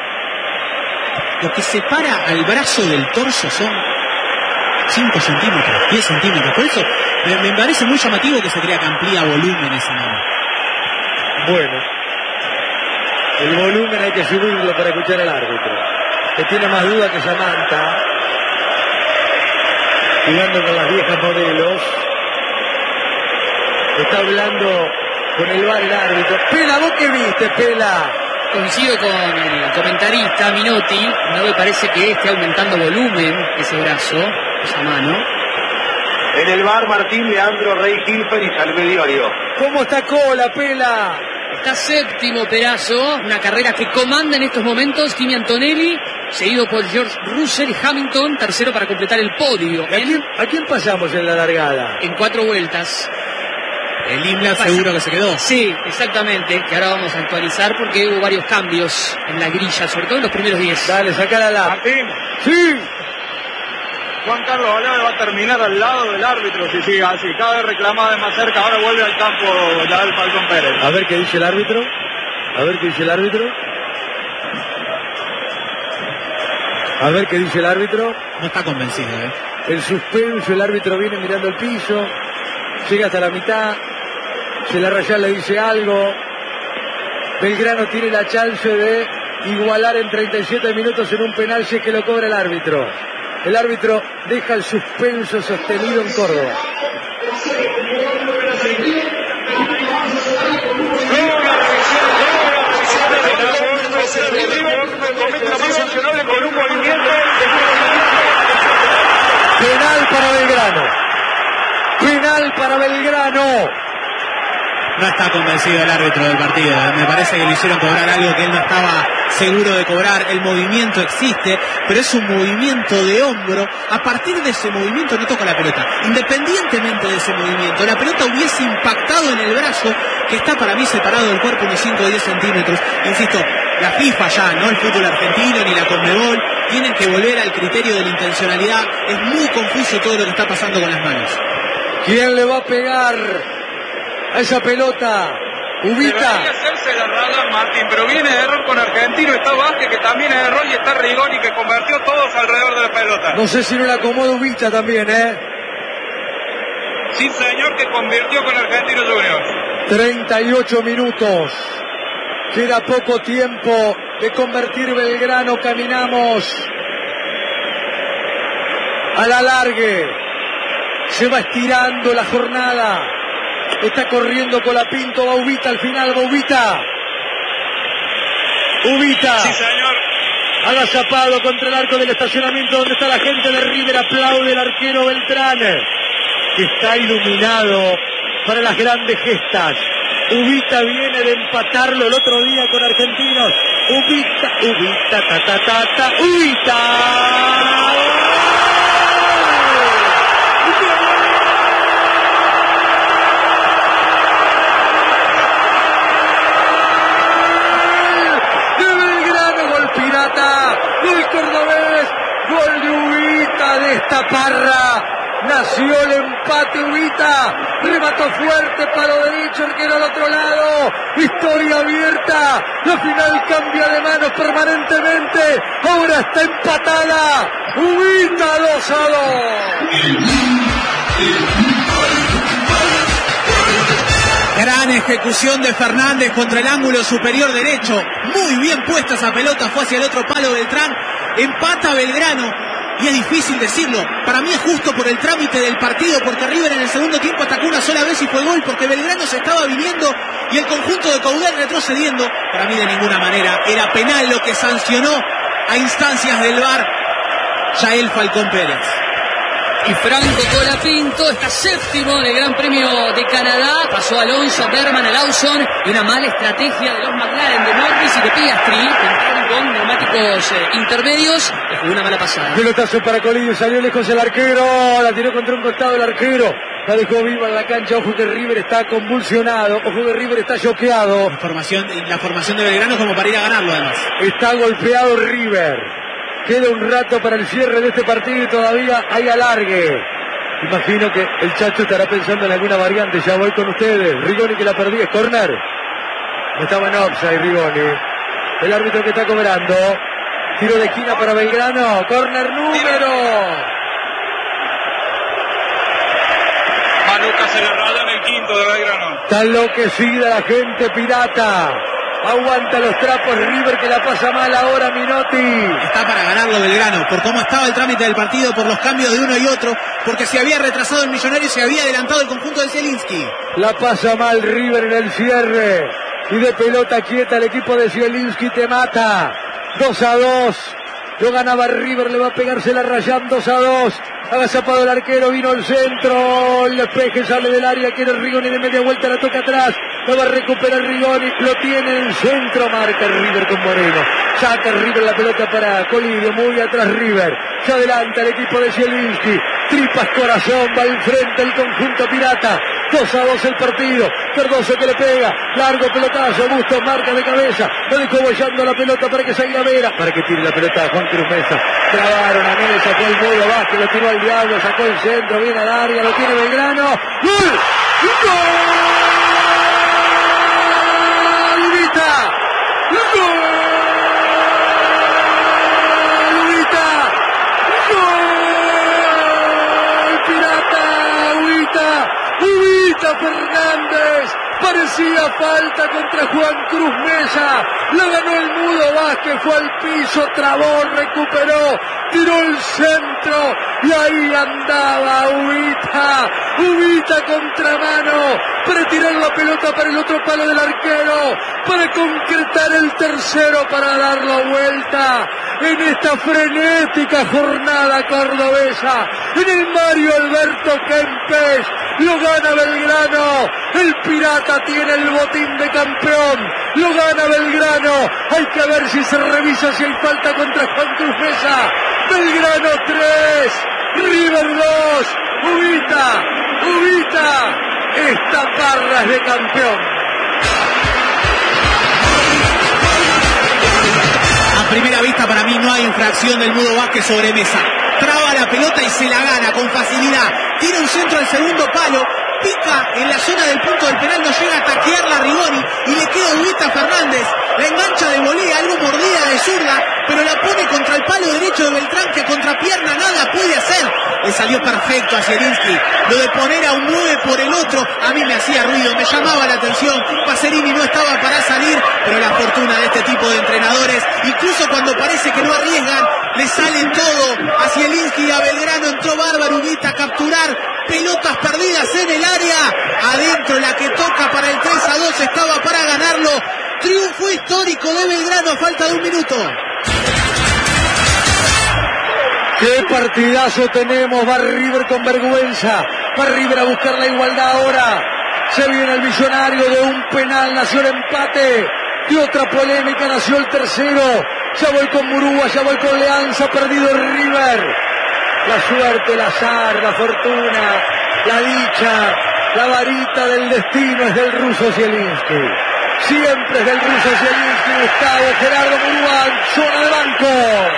Lo que separa al brazo del torso son 5 centímetros, 10 centímetros. Por eso me parece muy llamativo que se crea que amplía volumen esa mano. Bueno, el volumen hay que subirlo para escuchar al árbitro, que tiene más duda que Samantha, jugando con las viejas modelos. Está hablando con el VAR el árbitro. Pela, ¿vos qué viste, Pela? Coincido con el comentarista Minotti, no me parece que esté aumentando volumen ese brazo, esa mano. En el VAR, Martín, Leandro, Rey, Hilfer y Salvediorio. ¿Cómo está Cola, Pela? Está séptimo Perazo, una carrera que comanda en estos momentos Kimi Antonelli, seguido por George Russell y Hamilton, tercero para completar el podio. ¿A quién pasamos en la largada? En 4 vueltas. El Imla seguro que se quedó. Sí, exactamente, que ahora vamos a actualizar porque hubo varios cambios en la grilla, sobre todo en los primeros 10. Dale, sacala la. Martín. Sí. Juan Carlos Olave va a terminar al lado del árbitro si sigue así. Cada vez reclama de más cerca, ahora vuelve al campo ya el Falcón Pérez. A ver qué dice el árbitro. A ver qué dice el árbitro. A ver qué dice el árbitro. No está convencido, El suspenso, el árbitro viene mirando el piso. Llega hasta la mitad. Celarrayán le dice algo. Belgrano tiene la chance de igualar en 37 minutos en un penal si es que lo cobra el árbitro. El árbitro deja el suspenso sostenido en Córdoba. Penal para Belgrano. Penal para Belgrano. No está convencido el árbitro del partido. Me parece que le hicieron cobrar algo que él no estaba seguro de cobrar. El movimiento existe, pero es un movimiento de hombro. A partir de ese movimiento no toca la pelota. Independientemente de ese movimiento, la pelota hubiese impactado en el brazo, que está para mí separado del cuerpo unos 5 o 10 centímetros. Insisto, la FIFA ya, no el fútbol argentino ni la Conmebol, tienen que volver al criterio de la intencionalidad. Es muy confuso todo lo que está pasando con las manos. ¿Quién le va a pegar a esa pelota? Ubita. Debería hacerse la raya, Martín, pero viene de error con Argentino. Está Vázquez, que también es de error, y está Rigoni, que convirtió todos alrededor de la pelota. No sé si no la acomoda Ubita también, Sí, señor, que convirtió con Argentino Juniors. 38 minutos. Queda poco tiempo de convertir Belgrano. Caminamos a la largue. Se va estirando la jornada. Está corriendo Colapinto, va Ubita al final, va Ubita. Ubita. Sí, señor. Agazapado contra el arco del estacionamiento donde está la gente de River. Aplaude el arquero Beltrán. que está iluminado para las grandes gestas. Ubita viene de empatarlo el otro día con Argentinos. Ubita, Ubita. De Belgrano, gol pirata, gol cordobés, gol de Ubita de esta parra. Nació el empate Ubita, remató fuerte, palo derecho, arquero al otro lado, historia abierta, la final cambia de manos permanentemente, ahora está empatada, Ubita 2-2. Gran ejecución de Fernández contra el ángulo superior derecho, muy bien puesta esa pelota, fue hacia el otro palo Beltrán, empata Belgrano. Y es difícil decirlo, para mí es justo por el trámite del partido, porque River en el segundo tiempo atacó una sola vez y fue gol, porque Belgrano se estaba viniendo y el conjunto de Coudet retrocediendo. Para mí de ninguna manera era penal lo que sancionó a instancias del VAR Yael Falcón Pérez. Y Franco Colapinto está séptimo en el Gran Premio de Canadá. Pasó Alonso, Berman, Lawson y una mala estrategia de los McLaren, de Norris y de Piastri, que entraron con neumáticos intermedios. Le jugó una mala pasada. Pelotazo para Colillo, salió lejos el arquero, la tiró contra un costado el arquero. La dejó viva en la cancha, ojo que River está convulsionado, ojo que River está choqueado. La formación de Belgrano como para ir a ganarlo además. Está golpeado River. Queda un rato para el cierre de este partido y todavía hay alargue. Imagino que el Chacho estará pensando en alguna variante. Ya voy con ustedes. Rigoni que la perdí, es córner. Estaba en offside Rigoni. El árbitro que está cobrando. Tiro de esquina para Belgrano. Córner número. Manuca se le raya en el quinto de Belgrano. Está enloquecida la gente pirata. Aguanta los trapos River que la pasa mal ahora Minotti. Está para ganarlo Belgrano, por cómo estaba el trámite del partido, por los cambios de uno y otro, porque se había retrasado el Millonario y se había adelantado el conjunto de Zielinski. La pasa mal River en el cierre. Y de pelota quieta el equipo de Zielinski te mata. 2-2. Lo ganaba River, le va a pegarse la Rayán 2-2. Agazapado el arquero, vino el centro. El despeje sale del área, quiere Rigoni de media vuelta, la toca atrás. Lo va a recuperar Rigoni, lo tiene en el centro, marca River con Moreno. Saca River la pelota para Colidio, muy atrás River. Se adelanta el equipo de Zielinski. Tripas corazón, va al frente el conjunto pirata. 2-2 el partido. Cardoso que le pega. Largo pelotazo. Bustos marca de cabeza. Lo dejó bollando la pelota para que salga Vera. Para que tire la pelota a Juan Cruz Mesa. Trabaron a Mene, sacó el Mudo Vázquez, lo tiró al diablo, sacó el centro, viene al área, lo tiene Belgrano. ¡Gol! ¡Gol! ¡Ubita! ¡Gol! ¡Ubita! ¡Gol! ¡Pirata! ¡Ubita! ¡Ubita Fernández! Parecía falta contra Juan Cruz Mesa. La ganó el Mudo Vázquez, fue al piso, trabó, recuperó, tiró el centro y ahí andaba Ubita. Ubita contramano para tirar la pelota para el otro palo del arquero, para concretar el tercero, para dar la vuelta en esta frenética jornada cordobesa. En el Mario Alberto Kempes lo gana Belgrano. El Pirata tiene el botín de campeón. Lo gana Belgrano. Hay que ver si se revisa si hay falta contra Juan Cruz Mesa. Belgrano 3, River 2. Ubita. Esta parra es de campeón. A primera vista para mí no hay infracción del Mudo Vázquez sobre Mesa. Traba la pelota y se la gana con facilidad. Tira un centro al segundo palo. Pica en la zona del punto del penal, no llega a taquearla a Rigoni y le queda Ubita Fernández. La engancha de volea, algo mordida de zurda, pero la pone contra el palo derecho de Beltrán, que contra pierna nada puede hacer. Le salió perfecto a Zielinski. Lo de poner a un 9 por el otro, a mí me hacía ruido, me llamaba la atención. Pacerini no estaba para salir, pero la fortuna de este tipo de entrenadores, incluso cuando parece que no arriesgan, le sale todo a Zielinski y a Belgrano. Entró bárbaro Ubita a capturar pelotas perdidas en el área. Adentro la que toca para el 3-2, estaba para ganarlo. Triunfo histórico de Belgrano a falta de un minuto. ¡Qué partidazo tenemos! Va River con vergüenza. Va River a buscar la igualdad ahora. Se viene el Millonario de un penal, nació el empate. De otra polémica nació el tercero. Ya voy con Murúa, ya voy con Leanza, perdido el River. La suerte, el azar, la fortuna, la dicha, la varita del destino es del ruso Zielinski. Siempre es del ruso Zielinski. Gustavo Gerardo Murúa, zona de banco.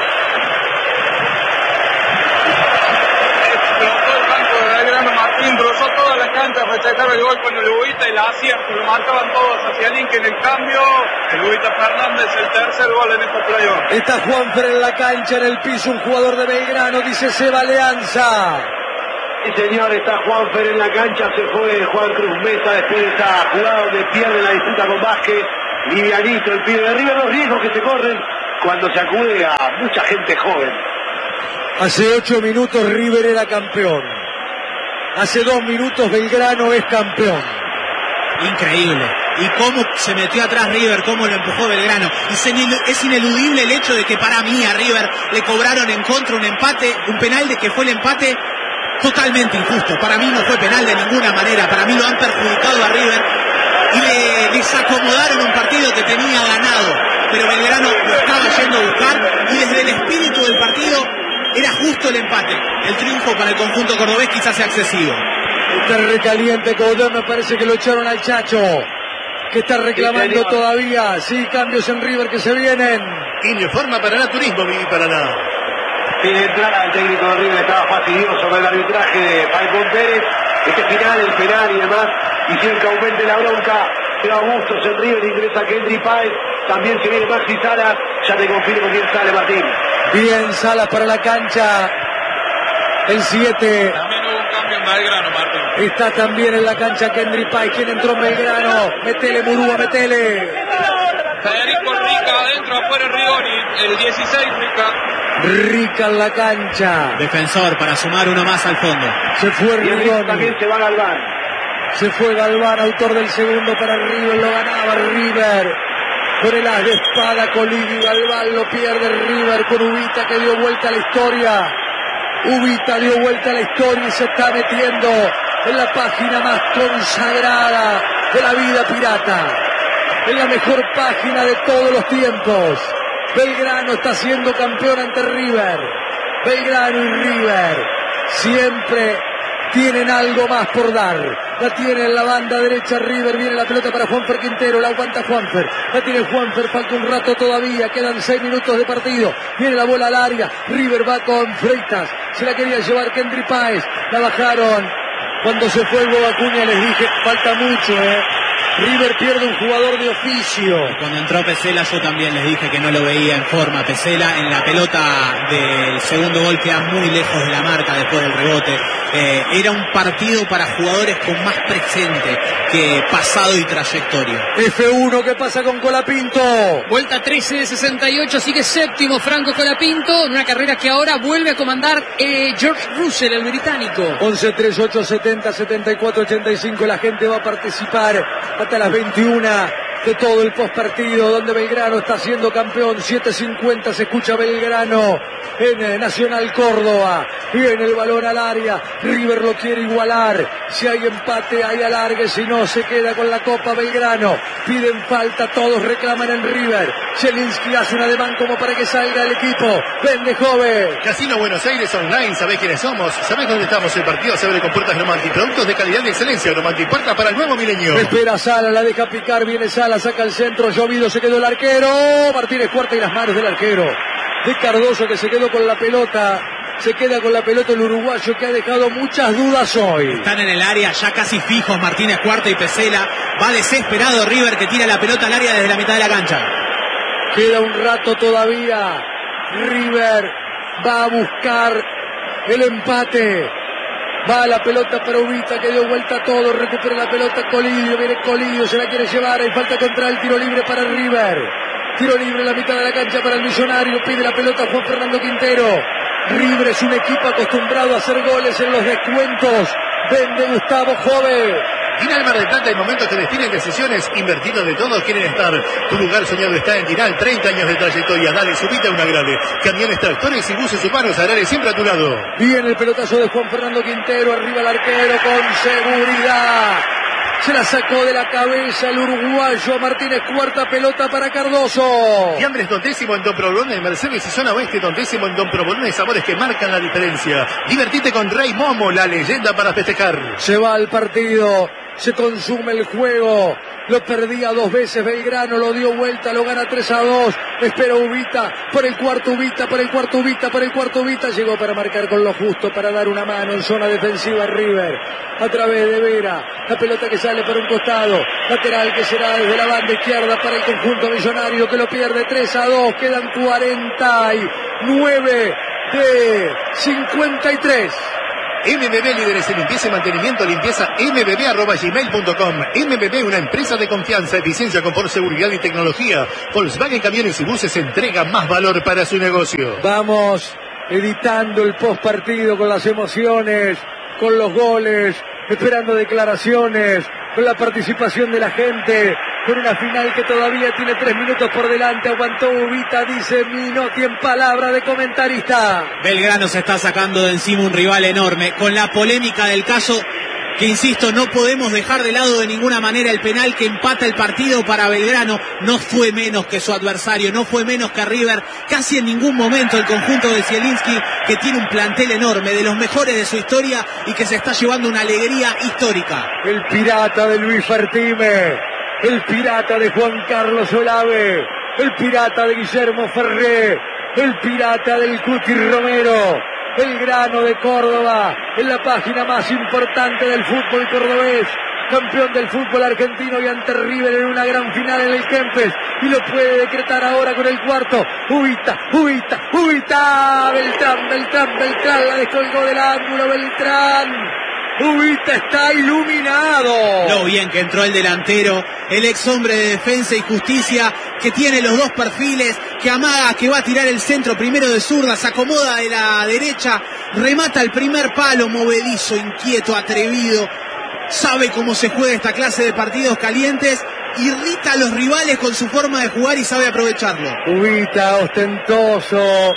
Cruzó toda la cancha a festejar el gol con el Ubita y la acierto, lo marcaban todos hacia Link en el cambio. El Ubita Fernández, el tercer gol en este playoff. Está Juanfer en la cancha, en el piso, un jugador de Belgrano, dice Seba Leanza. Sí, señor, está Juanfer en la cancha, se fue Juan Cruz Mesa después de esta jugada donde pierde la disputa con Vázquez. Livianito el pibe de River, los riesgos que se corren cuando se acude a mucha gente joven. Hace 8 minutos River era campeón. Hace 2 minutos Belgrano es campeón. Increíble. Y cómo se metió atrás River, cómo lo empujó Belgrano. Y es ineludible el hecho de que para mí a River le cobraron en contra un empate, un penal de que fue el empate totalmente injusto. Para mí no fue penal de ninguna manera. Para mí lo han perjudicado a River y le desacomodaron un partido que tenía ganado. Pero Belgrano lo estaba yendo a buscar y desde el espíritu del partido era justo el empate. El triunfo para el conjunto cordobés quizás sea excesivo. Está recaliente Codón, me parece que lo echaron al Chacho, que está reclamando todavía. Sí, cambios en River que se vienen. Informa Paraná Turismo, Vivi Paraná. Tiene entrada el técnico de River, estaba fastidioso con el arbitraje de Falcón Pérez. Este final, el penal y demás, hicieron que aumente la bronca. Seba Bustos en River, ingresa Kendry Páez. También se viene Maxi Salas. Ya te confirmo quién sale, Martín. Bien, Salas para la cancha. El 7. También hubo un cambio en Belgrano, Martín. Está también en la cancha Kendry Páez. ¿Quién entró en Belgrano? Metele, Murúa, metele. Federico Rica, adentro, afuera Rigoni. El 16, Rica. Rica en la cancha. Defensor para sumar uno más al fondo. Se fue Rigoni. También se va Galván. Se fue Galván, autor del segundo para River. Lo ganaba River. Con el as de espada, Colini, Galván lo pierde River con Ubita, que dio vuelta a la historia. Ubita dio vuelta a la historia y se está metiendo en la página más consagrada de la vida pirata. En la mejor página de todos los tiempos. Belgrano está siendo campeón ante River. Belgrano y River siempre tienen algo más por dar. La tiene en la banda derecha River. Viene la pelota para Juanfer Quintero. La aguanta Juanfer. La tiene Juanfer. Falta un rato todavía. Quedan 6 minutos de partido. Viene la bola larga. River va con Freitas. Se la quería llevar Kendry Páez. La bajaron. Cuando se fue Hugo Acuña les dije, falta mucho, River pierde un jugador de oficio. Cuando entró Pesela yo también les dije que no lo veía en forma. Pesela en la pelota del segundo gol queda muy lejos de la marca después del rebote. Era un partido para jugadores con más presente que pasado y trayectoria. F1, ¿qué pasa con Colapinto? Vuelta 13 de 68, sigue séptimo Franco Colapinto, en una carrera que ahora vuelve a comandar George Russell, el británico. 11-3-8-70-74-85, la gente va a participar hasta las 21 de todo el postpartido, donde Belgrano está siendo campeón. 7:50 se escucha Belgrano en Nacional Córdoba. Viene el balón al área, River lo quiere igualar. Si hay empate hay alargue, si no se queda con la copa Belgrano. Piden falta, todos reclaman en River. Zielinski hace un ademán como para que salga el equipo. Vende joven. Casino Buenos Aires Online, ¿sabés quiénes somos? ¿Sabés dónde estamos? El partido se abre con puertas Gromanti, productos de calidad y excelencia. Gromanti, puerta para el nuevo milenio. Espera Sala, la deja picar, viene Sala, saca el centro, Llovido, se quedó el arquero. Martínez Cuarta y las manos del arquero de Cardoso, que se quedó con la pelota. Se queda con la pelota el uruguayo, que ha dejado muchas dudas hoy. Están en el área ya casi fijos Martínez Cuarta y Pesela. Va desesperado River, que tira la pelota al área desde la mitad de la cancha. Queda un rato todavía. River va a buscar el empate. Va la pelota para Ubita, que dio vuelta a todo. Recupera la pelota Colidio. Viene Colidio, se la quiere llevar. Hay falta contra el tiro libre para River. Tiro libre en la mitad de la cancha para el Millonario. Pide la pelota Juan Fernando Quintero. River es un equipo acostumbrado a hacer goles en los descuentos. Vende Gustavo Jove. Dinal Mar del Plata, en momentos que definen decisiones, invertidos de todos quieren estar. Tu lugar soñado está en Dinal, 30 años de trayectoria. Dale, subite a una grade. Camiones, tractores y buses humanos, Agrare siempre a tu lado. Bien el pelotazo de Juan Fernando Quintero, arriba el arquero con seguridad. Se la sacó de la cabeza el uruguayo Martínez, cuarta pelota para Cardoso. Fiambres Tontésimo en Don Provolone, en Mercedes y Zona Oeste Tontésimo en Don Provolone, sabores que marcan la diferencia. Divertite con Rey Momo, la leyenda para festejar. Se va al partido, se consume el juego, lo perdía 2 veces Belgrano, lo dio vuelta, lo gana 3-2, espera Ubita, por el cuarto Ubita, llegó para marcar con lo justo, para dar una mano en zona defensiva River, a través de Vera, la pelota que sale por un costado, lateral que será desde la banda izquierda para el conjunto millonario que lo pierde 3-2, quedan 49 de 53. MBB, líderes en limpieza y mantenimiento, limpieza mbb@gmail.com. MBB, una empresa de confianza, eficiencia, confort, seguridad y tecnología. Volkswagen Camiones y Buses entrega más valor para su negocio. Vamos editando el post partido con las emociones, con los goles, esperando declaraciones, con la participación de la gente, con una final que todavía tiene 3 minutos por delante. Aguantó Ubita, dice Minotti en palabra de comentarista. Belgrano se está sacando de encima un rival enorme, con la polémica del caso, que insisto, no podemos dejar de lado de ninguna manera el penal que empata el partido para Belgrano. No fue menos que su adversario, no fue menos que River, casi en ningún momento el conjunto de Zielinski, que tiene un plantel enorme, de los mejores de su historia y que se está llevando una alegría histórica. El pirata de Luis Fertime, el pirata de Juan Carlos Olave, el pirata de Guillermo Ferré, el pirata del Cuti Romero. Belgrano de Córdoba, en la página más importante del fútbol cordobés, campeón del fútbol argentino y ante River en una gran final en el Kempes, y lo puede decretar ahora con el cuarto. Ubita, Beltrán, la descolgó del ángulo, Beltrán. Ubita está iluminado. Lo bien que entró el delantero, el ex hombre de Defensa y Justicia, que tiene los dos perfiles, que amaga, que va a tirar el centro primero de zurda, se acomoda de la derecha, remata el primer palo, movedizo, inquieto, atrevido, sabe cómo se juega esta clase de partidos calientes, irrita a los rivales con su forma de jugar y sabe aprovecharlo. Ubita ostentoso,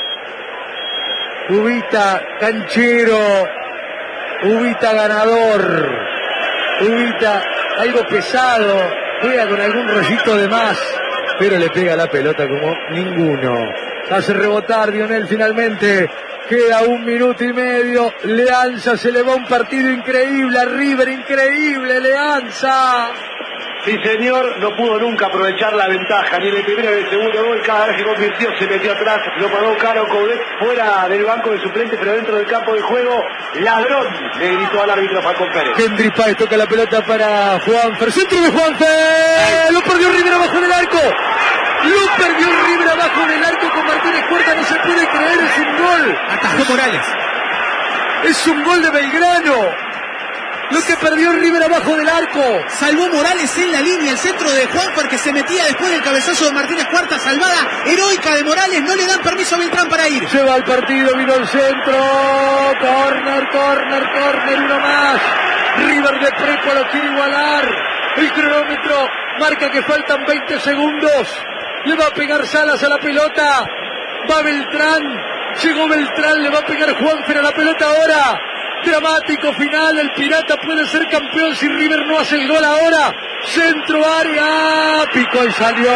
Ubita canchero, Ubita ganador, Ubita algo pesado, juega con algún rollito de más, pero le pega la pelota como ninguno. Hace rebotar Dionel finalmente, queda 1 minuto y medio, Leanza se le va un partido increíble a River, increíble Leanza. Sí, señor, no pudo nunca aprovechar la ventaja, ni en el primero ni en el segundo gol. Cada vez que convirtió se metió atrás, lo pagó caro Coudet fuera del banco de suplentes, pero dentro del campo de juego, ladrón, le gritó al árbitro Falcón Pérez. Kendry Páez toca la pelota para Juanfer, centro de Juanfer, lo perdió River abajo del arco. Lo perdió River abajo del arco con Martínez Cuarta, no se puede creer, es un gol. Atajó Morales. Es un gol de Belgrano. Lo que perdió River abajo del arco. Salvó Morales en la línea, el centro de Juanfer que se metía después del cabezazo de Martínez Cuarta, salvada heroica de Morales, no le dan permiso a Beltrán para ir. Se va al partido, vino el centro, corner, uno más. River de Preco lo quiere igualar. El cronómetro marca que faltan 20 segundos. Le va a pegar Salas a la pelota. Va Beltrán. Llegó Beltrán, le va a pegar Juanfer a la pelota ahora. Dramático final, el Pirata puede ser campeón si River no hace el gol ahora. Centro área, picó y salió,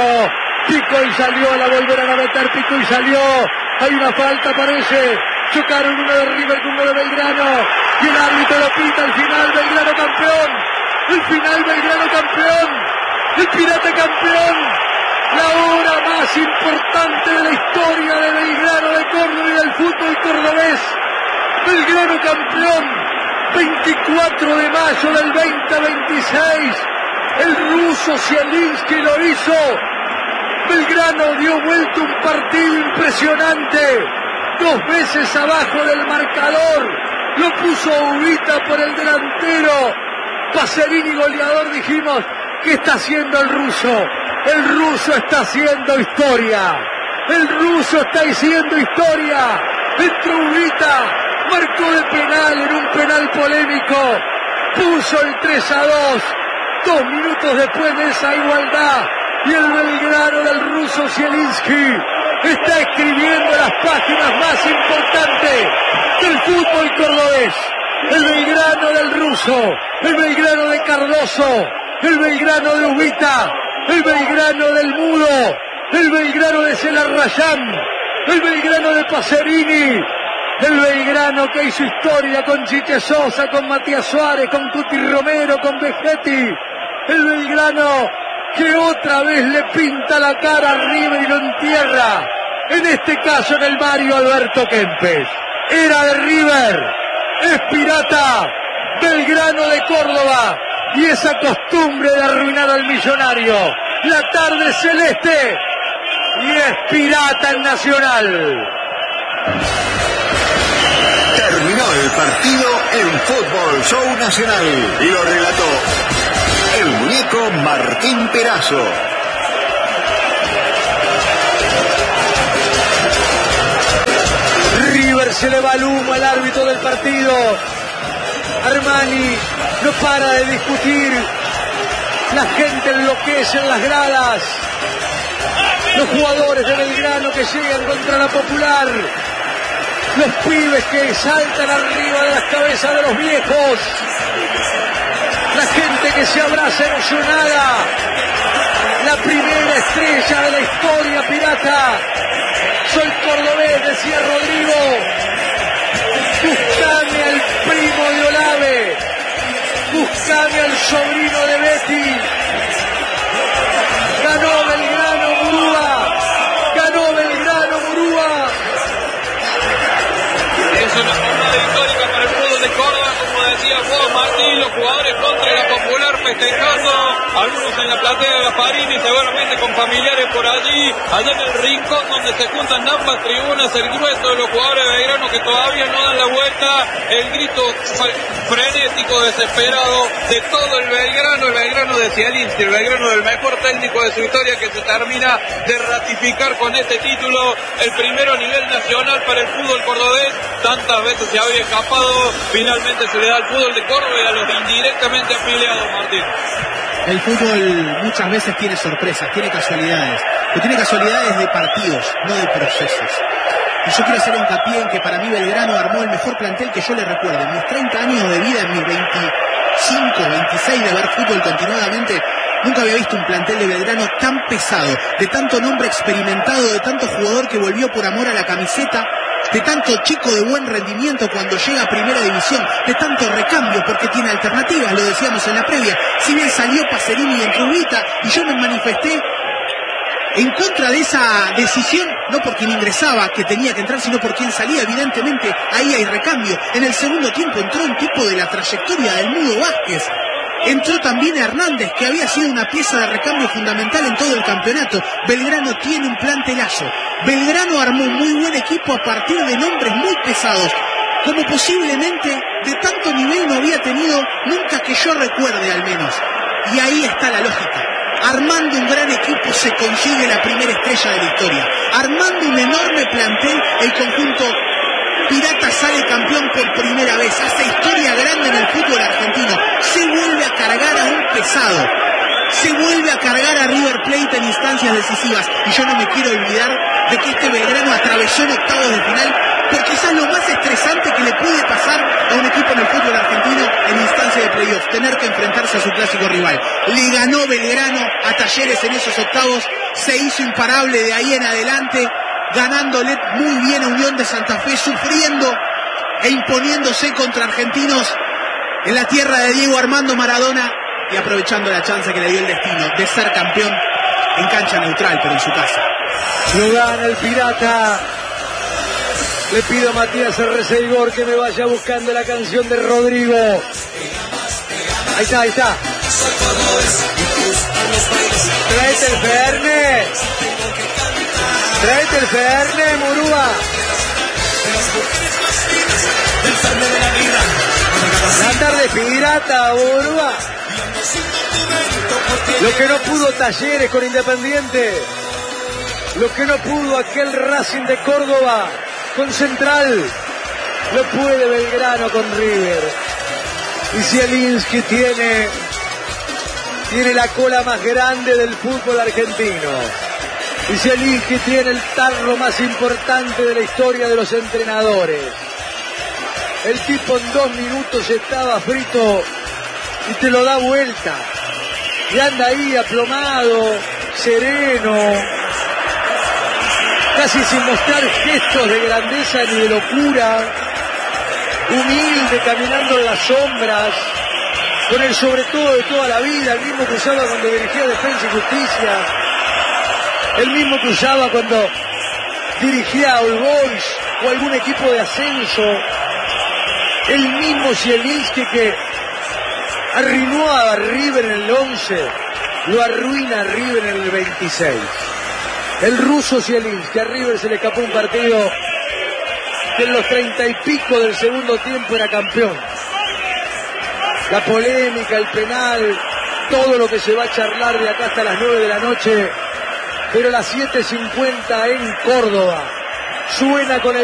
la volverán a meter, picó y salió. Hay una falta parece, chocaron uno de River con uno de Belgrano. Y el árbitro lo pita al final, Belgrano campeón. El final, Belgrano campeón. El Pirata campeón. La hora más importante de la historia de Belgrano de Córdoba y del fútbol cordobés. Belgrano campeón, 24 de mayo del 2026, el ruso Zielinski lo hizo. Belgrano dio vuelta un partido impresionante, 2 veces abajo del marcador, lo puso Ubita por el delantero, Pacerini goleador, dijimos, ¿qué está haciendo el ruso? El ruso está haciendo historia, entró Ubita, marcó de penal en un penal polémico, puso el 3-2. 2 minutos después de esa igualdad. Y el Belgrano del ruso Zielinski está escribiendo las páginas más importantes del fútbol cordobés. El Belgrano del ruso, el Belgrano de Cardoso, el Belgrano de Ubita, el Belgrano del Mudo, el Belgrano de Celarrayán, el Belgrano de Pacerini, el Belgrano que hizo historia con Chiche Sosa, con Matías Suárez, con Cuti Romero, con Vegetti, el Belgrano que otra vez le pinta la cara a River y lo entierra, en este caso en el Mario Alberto Kempes. Era de River, es pirata, Belgrano de Córdoba, y esa costumbre de arruinar al Millonario. La tarde celeste, y es pirata en Nacional. Terminó el partido en Fútbol Show Nacional y lo relató el muñeco Martín Perazo. River se le va el humo al árbitro del partido. Armani no para de discutir. La gente enloquece en las gradas. Los jugadores de Belgrano que llegan contra la Popular. Los pibes que saltan arriba de las cabezas de los viejos. La gente que se abraza emocionada. La primera estrella de la historia pirata. Soy cordobés, decía Rodrigo. Buscame al primo de Olave. Buscame al sobrino de Betty. Ganó Belgrano Murúa. Ganó Belgrano Murúa. Es una jornada histórica para el fútbol de Córdoba, como decía vos, Martín, los jugadores contra la Popular festejando, algunos en la platea de Gasparini, seguramente con familiares por allí, allá en el rincón donde se juntan ambas tribunas, el grueso de los jugadores de Belgrano que todavía no dan la vuelta, el grito frenético, desesperado de todo el Belgrano de Zielinski, el Belgrano del mejor técnico de su historia, que se termina de ratificar con este título, el primero a nivel nacional para el fútbol cordobés. Tantas veces se había escapado, finalmente se le da al fútbol de Córdoba y a los indirectamente afiliados, Martín. El fútbol muchas veces tiene sorpresas, tiene casualidades, pero tiene casualidades de partidos, no de procesos. Y yo quiero hacer hincapié en que para mí Belgrano armó el mejor plantel que yo le recuerdo. En mis 30 años de vida, en mis 25, 26 de ver fútbol continuadamente, nunca había visto un plantel de Belgrano tan pesado, de tanto nombre experimentado, de tanto jugador que volvió por amor a la camiseta, de tanto chico de buen rendimiento cuando llega a primera división, de tanto recambio porque tiene alternativas, lo decíamos en la previa. Si bien salió Pacerini y entró Ubita, y yo me manifesté en contra de esa decisión, no por quien ingresaba, que tenía que entrar, sino por quien salía. Evidentemente, ahí hay recambio. En el segundo tiempo entró un tipo de la trayectoria del Mudo Vázquez. Entró también Hernández, que había sido una pieza de recambio fundamental en todo el campeonato. Belgrano tiene un plantelazo. Belgrano armó un muy buen equipo a partir de nombres muy pesados, como posiblemente de tanto nivel no había tenido nunca que yo recuerde, al menos. Y ahí está la lógica. Armando un gran equipo se consigue la primera estrella de la historia. Armando un enorme plantel, el conjunto pirata sale campeón por primera vez. Hace historia grande en el fútbol argentino. Se vuelve a cargar a un pesado. Se vuelve a cargar a River Plate en instancias decisivas. Y yo no me quiero olvidar de que este Belgrano atravesó en octavos de final, por quizás lo más estresante que le puede pasar a un equipo en el fútbol argentino en instancia de playoff, tener que enfrentarse a su clásico rival. Le ganó Belgrano a Talleres en esos octavos, se hizo imparable de ahí en adelante, ganándole muy bien a Unión de Santa Fe, sufriendo e imponiéndose contra Argentinos en la tierra de Diego Armando Maradona y aprovechando la chance que le dio el destino de ser campeón en cancha neutral, pero en su casa. Lo gana el Pirata. Le pido a Matías R.C. Igor que me vaya buscando la canción de Rodrigo. Ahí está, ahí está. Tráete el Fernet. Tráete el Fernet, Murúa. La tarde Pirata, Murúa. Lo que no pudo Talleres con Independiente. Lo que no pudo aquel Racing de Córdoba con Central, lo puede Belgrano con River. Y Zielinski tiene la cola más grande del fútbol argentino. Y Zielinski tiene el tarro más importante de la historia de los entrenadores. El tipo en 2 minutos estaba frito y te lo da vuelta. Y anda ahí aplomado, sereno, casi sin mostrar gestos de grandeza ni de locura, humilde, caminando en las sombras, con el sobre todo de toda la vida, el mismo que usaba cuando dirigía Defensa y Justicia, el mismo que usaba cuando dirigía a All Boys o algún equipo de ascenso, el mismo Zielinski que arruinó a River en el 11, lo arruina a River en el 26. El ruso Zielinski, a River se le escapó un partido que en los 30 y pico del segundo tiempo era campeón. La polémica, el penal, todo lo que se va a charlar de acá hasta las 9 de la noche, pero a las 7:50 en Córdoba suena con el